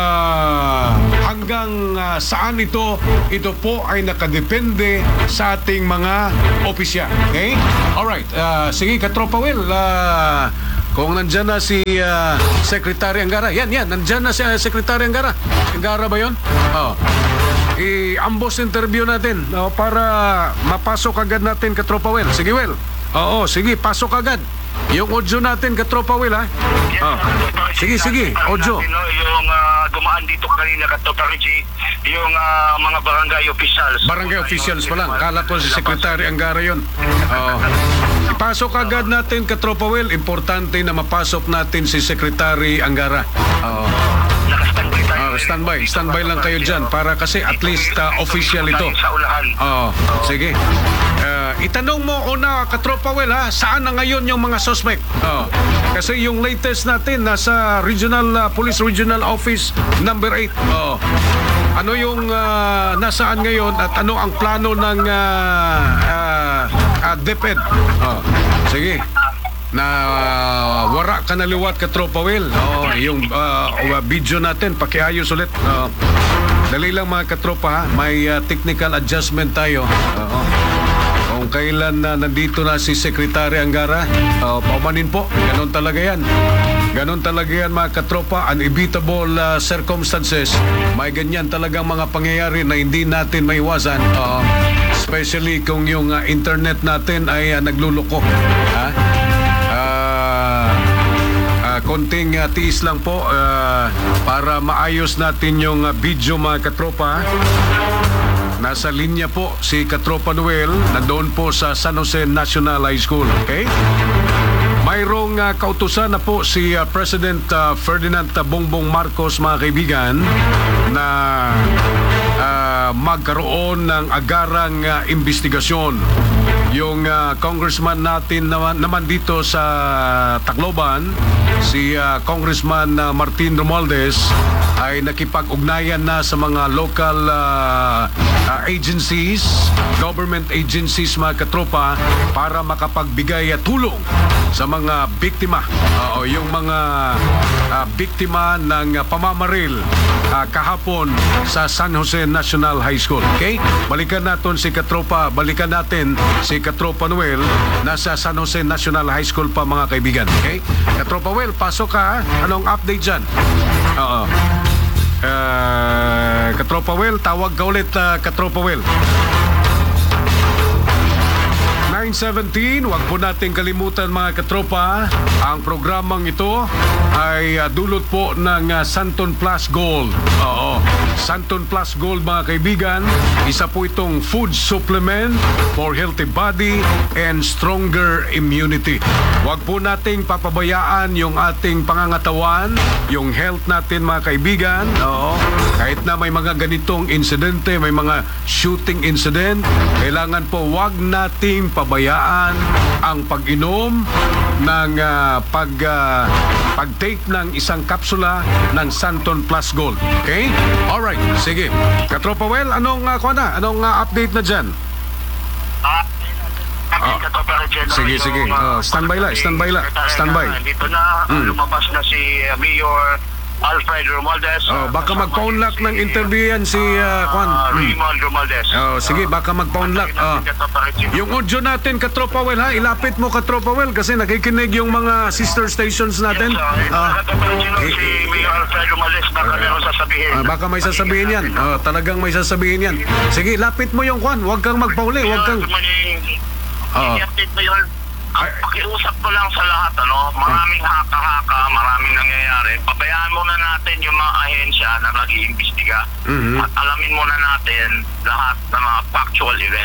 ah, hanggang ah, saan ito, ito po ay nakadepende sa ating mga opisyal. Okay? Alright. Uh, sige, Katropa Will, uh, kung nandyan na si uh, Secretary Angara, yan, yan, nandyan na si uh, Secretary Angara. Angara ba yun? Oo. I-ambos interview natin uh, para mapasok agad natin, Katropa Will. Sige, Will. Oo, sige, pasok agad. Yung audio natin, Katropa Will, ha? Oh. Sige, sige, audio. Natin, no, yung uh, dumaan dito kanina, Katropa Richie, yung uh, mga barangay officials. Barangay officials pa lang. Kala ko si Secretary Angara yun. Oo. Ipasok agad natin, Katropa Will. Importante na mapasok natin si Secretary Angara. Oo. Uh, standby, standby lang kayo dyan para kasi at least uh, official ito. Oo, sige. Uh, itanong mo una, Katropa Will, ha, saan na ngayon yung mga suspect? Oo. Kasi yung latest natin nasa Regional uh, Police Regional Office number eight. Oo. Ano yung uh, nasaan ngayon at ano ang plano ng uh, uh, uh, DepEd? Oo. Sige. Na uh, wara ka naliwat, Katropa Will. Oh, yung uh, video natin pakiayos ulit. Uh, dali lang, mga katropa, ha? May uh, technical adjustment tayo. Oo. Kung kailan na uh, nandito na si Secretary Angara, uh, paumanin po. Ganon talaga yan. Ganon talaga yan, mga katropa. Unevitable uh, circumstances. May ganyan talagang mga pangyayari na hindi natin maiwasan. Uh, especially kung yung uh, internet natin ay uh, nagluloko. Ha? Uh, konting uh, tiis lang po uh, para maayos natin yung uh, video, mga katropa. Nasa linya po si Katropa Noel, nandoon po sa San Jose National High School. Okay? Mayroong uh, kautusan na po si uh, President uh, Ferdinand Bongbong Marcos, mga kaibigan, na uh, magkaroon ng agarang uh, investigasyon. Yung uh, congressman natin naman, naman dito sa Tacloban, si uh, Congressman uh, Martin Romualdez, ay nakipag-ugnayan na sa mga local uh, uh, agencies, government agencies, mga katropa, para makapagbigay uh, tulong sa mga biktima. Uh, yung mga uh, biktima ng uh, pamamaril uh, kahapon sa San Jose National High School. Okay? Balikan natin si katropa, balikan natin si Katropa Noel, nasa San Jose National High School pa, mga kaibigan. Okay? Katropa Noel, pasok ka, ha? Anong update dyan? Oo. Uh, Katropa Noel, tawag ka ulit, uh, Katropa Noel. nine seventeen, wag po natin kalimutan, mga katropa, ang programang ito ay uh, dulot po ng uh, Santon Plus Gold. Oo, Santon Plus Gold, mga kaibigan, isa po itong food supplement for healthy body and stronger immunity. Wag po nating papabayaan yung ating pangangatawan, yung health natin, mga kaibigan. Oo, kahit na may mga ganitong insidente, may mga shooting incident, kailangan po wag nating pabayaan ang pag-inom ng uh, pag uh, pag-take ng isang kapsula ng Santon Plus Gold. Okay? Alright, sige. Katropa Well, anong uh, kuha na? Anong uh, update na dyan? Ah, Oh. Sige, sige. Uh, standby lang, standby lang. Standby. Dito na, mm. lumabas na si uh, Mayor Alfred Romualdez. Oh, baka mag-phone lock ng interview yan si uh, Juan. Uh, Raymond Romualdez. Oh, sige, baka mag-phone lock. Oh. Yung audio natin, Katropa Well, ha? Ilapit mo, Katropa Well, kasi nakikinig yung mga sister stations natin. Yes, uh, uh, si Mayor Alfred Romualdez, baka meron sasabihin. Uh, baka may sasabihin yan. Oh, talagang may sasabihin yan. Sige, lapit mo yung Juan. Huwag kang magpauli. Huwag kang... Uh, i-update mo yun. Ang pakiusap ko lang sa lahat, ano, maraming haka-haka, maraming nangyayari. Pabayaan muna natin yung mga ahensya na nag-iimbestiga. Mm-hmm. At alamin muna natin lahat ng mga factual events.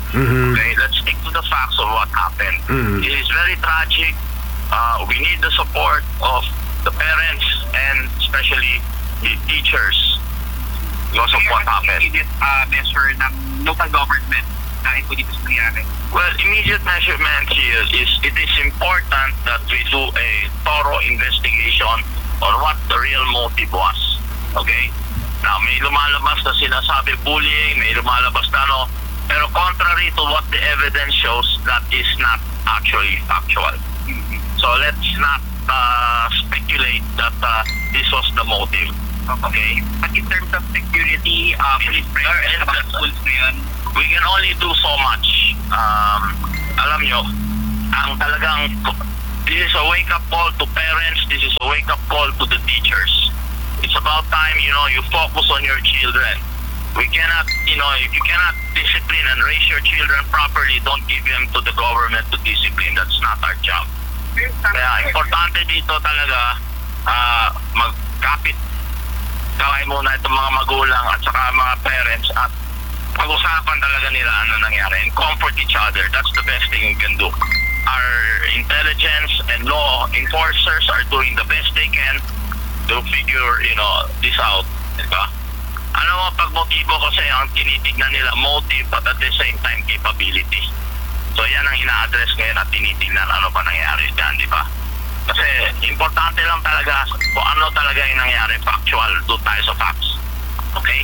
Mhm. Okay, let's stick to the facts of what happened. Mhm. It is very tragic. Uh, we need the support of the parents and especially the teachers because of what happened. Immediate uh, measure ng local government dahil po dito sa nangyari? Well, immediate measurement here is it is important that we do a thorough investigation on what the real motive was. Okay? Now, may lumalabas na sinasabi bullying, may lumalabas na ano, pero contrary to what the evidence shows, that is not actually factual. So let's not uh, speculate that uh, this was the motive. Okay? But in terms of security, uh, police presence sa mga schools ngayon, we can only do so much. Um, alam nyo, ang talagang, this is a wake-up call to parents, this is a wake-up call to the teachers. It's about time, you know, you focus on your children. We cannot, you know, if you cannot discipline and raise your children properly, don't give them to the government to discipline. That's not our job. Kaya importante dito talaga, uh, magkapit kaway muna itong mga magulang at saka mga parents at pag-usapan talaga nila ano nangyari and comfort each other. That's the best thing we can do. Our intelligence and law enforcers are doing the best they can to figure, you know, this out. Diba? Ano mo, pag motibo kasi ang tinitignan nila motive but at the same time capability. So yan ang ina-address ngayon at tinitignan ano pa nangyari dyan, di ba? Kasi importante lang talaga kung ano talaga yung nangyari, factual, doon tayo sa facts. Okay?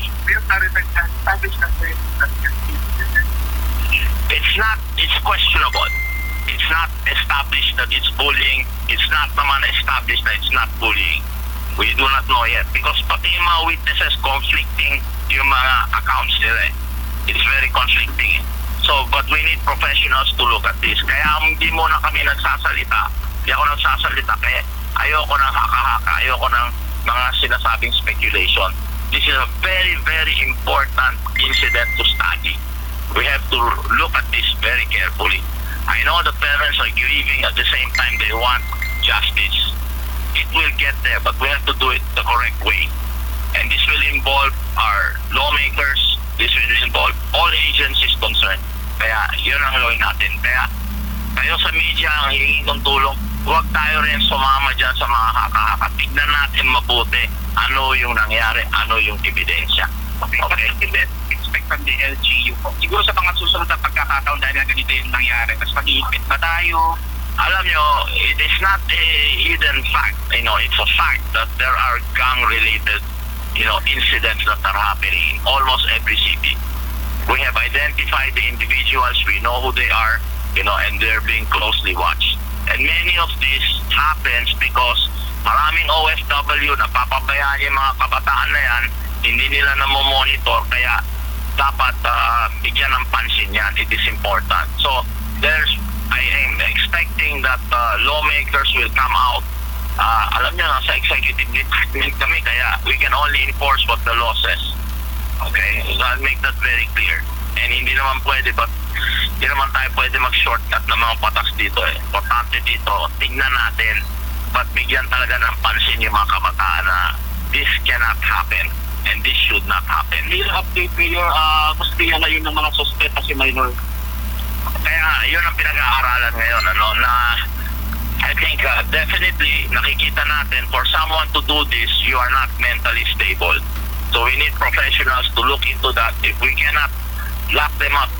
It's not, it's questionable. It's not established that it's bullying. It's not naman established that it's not bullying. We do not know yet because pati yung mga witnesses conflicting yung mga accounts nila. It's very conflicting. So, but we need professionals to look at this. Kaya hindi muna kami nagsasalita. Hindi ako nagsasalita kaya ayoko ng haka-haka. Ayoko ng mga sinasabing speculation. This is a very, very important incident to study. We have to look at this very carefully. I know the parents are grieving at the same time they want justice. It will get there, but we have to do it the correct way. And this will involve our lawmakers, this will involve all agencies concerned. Kaya yun ang gawin natin. Kaya kayo sa media ang hingin kong tulong, huwag tayo rin sumama dyan sa mga haka-haka. Tignan natin mabuti ano yung nangyari, ano yung ebidensya. Okay. Okay. Expect from the L G U po. Siguro sa mga susunod na pagkakataon dahil na ganito yung nangyari, mas mag-iipit pa tayo. Alam nyo, it is not a hidden fact. You know, it's a fact that there are gang-related, you know, incidents that are happening in almost every city. We have identified the individuals, we know who they are, you know, and they're being closely watched. And many of this happens because maraming O F W na papabayaan yung mga kabataan na yan, hindi nila namomonitor, kaya dapat uh, bigyan ng pansin yan. It is important. So, there's I am expecting that uh, lawmakers will come out. Uh, alam niyo, nasa executive department kami, kaya we can only enforce what the law says. Okay? So I'll make that very clear. And hindi naman pwede, but hindi naman tayo pwede mag-shortcut ng mga patas dito eh. Importante dito, tingnan natin, but bigyan talaga ng pansin yung mga kabataan na this cannot happen and this should not happen. May update Mayor, uh, gusto na yun ng mga suspect kasi minor. Kaya yun ang pinag-aaralan ngayon, ano, na I think uh, definitely nakikita natin for someone to do this, you are not mentally stable. So we need professionals to look into that. If we cannot lock them up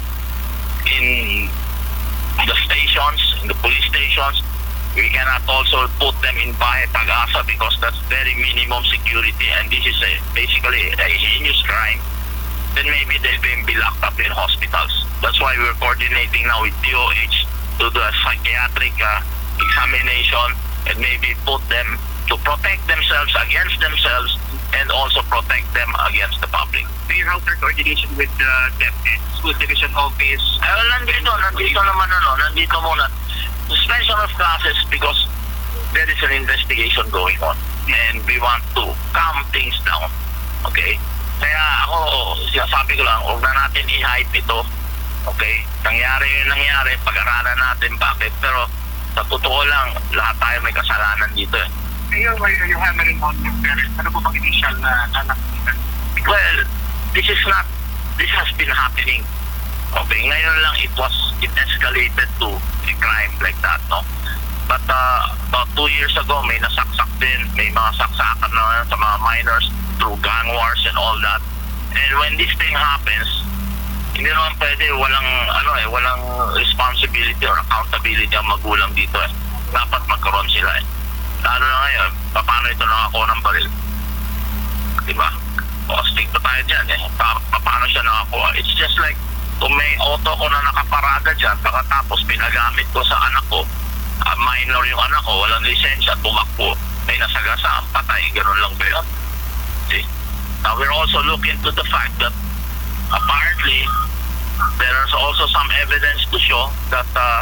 in the stations, in the police stations, we cannot also put them in Bahay Pag-asa because that's very minimum security and this is a, basically a heinous crime. Then maybe they'll be locked up in hospitals. That's why we're coordinating now with D O H to do a psychiatric uh, examination and maybe put them to protect themselves against themselves and also protect them against the public. So your outer coordination with the uh, DepEd, School Division Office? Uh, nandito, nandito naman ano, nandito muna. Suspension of classes because there is an investigation going on and we want to calm things down. Okay? Kaya ako, sinasabi ko lang, huwag na natin i-hype ito. Okay? Nangyari yung nangyari, pag-aralan natin bakit. Pero sa totoo lang, lahat tayo may kasalanan dito eh. Mayor, why are you hammering on your parents? Ano po bang initial na anak? Well, this is not, this has been happening Okay, ngayon lang it was, it escalated to a crime like that, no? But uh, about two years ago, may nasaksak din, may mga saksakan na sa mga minors through gang wars and all that. And when this thing happens, hindi naman pwede, walang, ano eh, walang responsibility or accountability ang magulang dito eh. Dapat magkaroon sila eh. Lalo na ngayon, paano ito nakakuha ng baril? Diba? O, stick pa tayo dyan eh. Pa paano siya nakakuha? It's just like, kung may auto ko na nakaparaga dyan, pagkatapos pinagamit ko sa anak ko, uh, minor yung anak ko, walang lisensya, tumakbo, may nasagasaan, patay, ganun lang ba yun? See? Now, we're also looking to the fact that apparently, there is also some evidence to show that uh,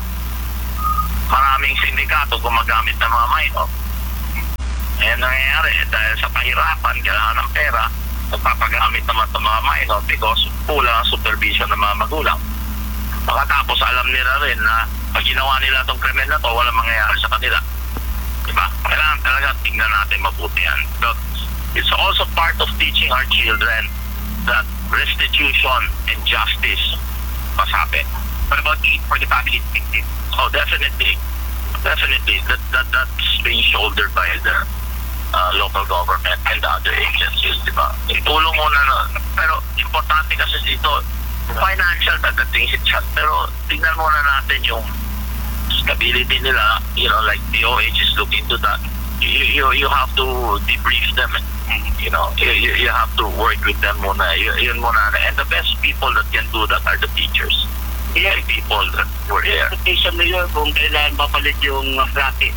maraming sindikato gumagamit ng mga minor. Eh, nangyayari dahil sa pahirapan, kailangan ng pera, nagpapagamit naman ng mga minor because kulang ang supervision ng mga magulang. Pagkatapos, alam nila rin na pag ginawa nila itong krimen na to, walang mangyayari sa kanila. Diba? Kailangan talaga tingnan natin mabuti yan. But it's also part of teaching our children that restitution and justice must happen. What about the, for the family victims? Oh, definitely. Definitely. That, that, that's being shouldered by the uh, local government and the other agencies, di ba? Itulong muna na. Pero importante kasi dito, financial dadating si Chat. Pero tingnan muna natin yung stability nila. You know, like the O H is looking to that. You, you, you have to debrief them. You know, you, you have to work with them muna. Y yun muna. And the best people that can do that are the teachers. Yeah, people that were there. Expectation nila kung kailan papalit yung flati.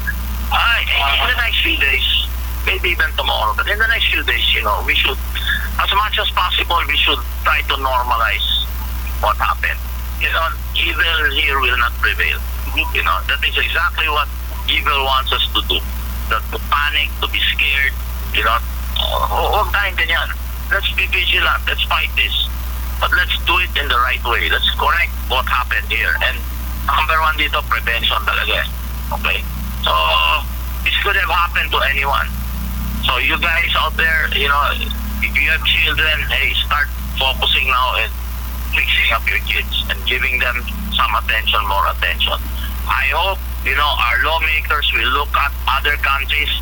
Ay, in the next few days, maybe even tomorrow, but in the next few days, you know, we should, as much as possible, we should try to normalize what happened. You know, evil here will not prevail. You know, that is exactly what evil wants us to do. That to panic, to be scared, you know, huwag tayong ganyan. Let's be vigilant. Let's fight this. But let's do it in the right way. Let's correct what happened here. And number one dito, prevention talaga. Okay? So, this could have happened to anyone. So, you guys out there, you know, if you have children, hey, start focusing now and fixing up your kids and giving them some attention, more attention. I hope, you know, our lawmakers will look at other countries.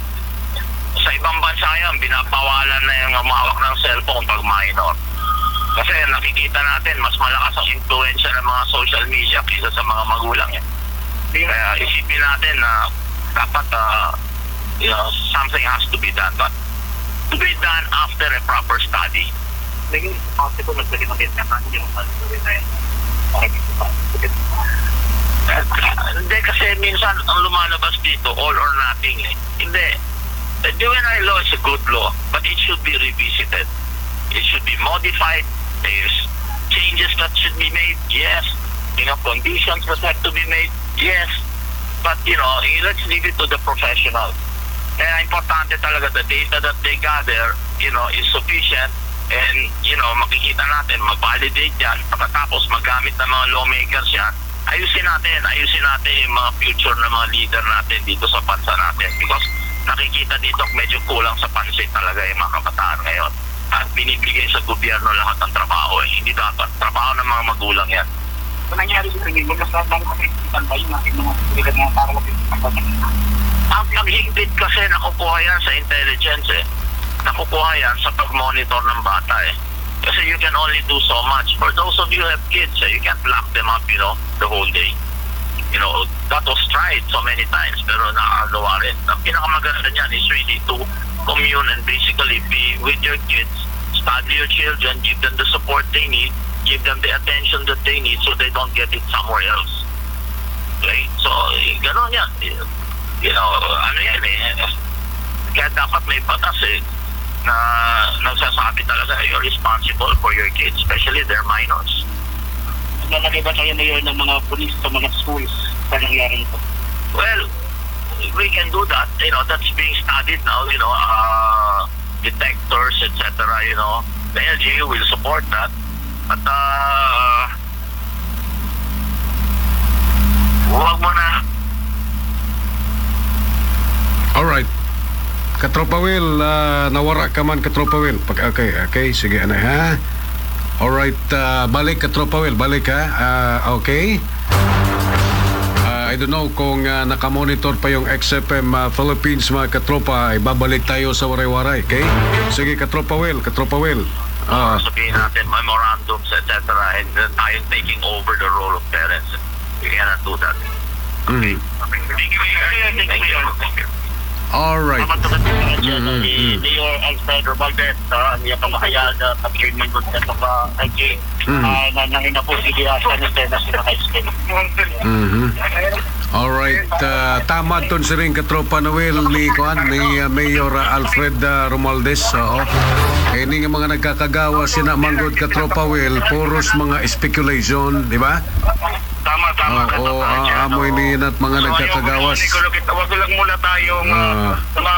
Sa ibang bansa yan, binabawalan na yung umawak ng cellphone pag minor. Kasi nakikita natin, mas malakas ang influensya ng mga social media kaysa sa mga magulang yan. Kaya isipin natin na dapat, uh, you know, something has to be done. But to be done after a proper study. Naging possible nagbalik ng bentahan yung gawin na yun. Hindi kasi minsan ang lumalabas dito, all or nothing eh. Hindi. The juvenile law is a good law, but it should be revisited. It should be modified. There's changes that should be made, yes. You know, conditions that have to be made, yes. But, you know, let's leave it to the professionals. Kaya importante talaga the data that they gather, you know, is sufficient. And, you know, makikita natin, mag-validate yan. Pagkatapos magamit ng mga lawmakers yan, ayusin natin, ayusin natin yung mga future na mga leader natin dito sa bansa natin. Because nakikita dito medyo kulang sa pansin talaga yung mga kabataan ngayon. At binibigay sa gobyerno lahat ng trabaho eh. Hindi dapat. Trabaho ng mga magulang yan. Kung nangyari sa kanil, mas lang kami ba yung natin mga bigat na para mag-pagpapagpapag? Ang paghigpit kasi nakukuha yan sa intelligence eh. Nakukuha yan sa pag-monitor ng bata eh. Kasi you can only do so much. For those of you who have kids, eh, you can't lock them up, you know, the whole day. You know, that was tried so many times, pero nakakagawa rin. Ang pinakamaganda niyan is really to commune and basically be with your kids, study your children, give them the support they need, give them the attention that they need so they don't get it somewhere else. Okay? So, eh, gano'n yan. You know, ano yan eh. Kaya dapat may batas eh, na nagsasabi talaga you're responsible for your kids, especially their minors. Nalagay ba kayo ngayon ng mga police sa mga schools sa nangyari ito? Well, we can do that. You know, that's being studied now, you know, uh, detectors, et cetera. You know, the L G U will support that. At, uh, huwag mo na. Alright. Katropa Will, uh, nawara ka man Katropa Will. Pag, okay, okay, sige anay ha. Alright, uh, balik ka Tropa Will, balik ha. Uh, okay. Uh, I don't know kung uh, nakamonitor pa yung X F M uh, Philippines mga katropa, ay babalik tayo sa waray-waray, okay? Sige, katropa Will, katropa Will. Uh, sabihin natin memorandums, et cetera, and uh, tayo taking over the role of parents. We cannot do that. Mm. Thank you. Thank you. Thank you. Alright. Mm-hmm. Ni Mayor Alfredo Valdez, niya pamahayag na pag-treatment ko sa mga I G na nangina po si Diasa ng National High School. Mm-hmm. Alright, uh, tama doon si rin katropa Noel ni, Kuan, ni uh, Mayor uh, Alfred uh, Romualdez. Oo. Eh, ni nga mga nagkakagawa sina Manggod katropa Will, puros mga speculation, di ba? Tama, tama. Oo, uh, amoy ni at mga nagkakagawas. Wag lang muna tayong uh,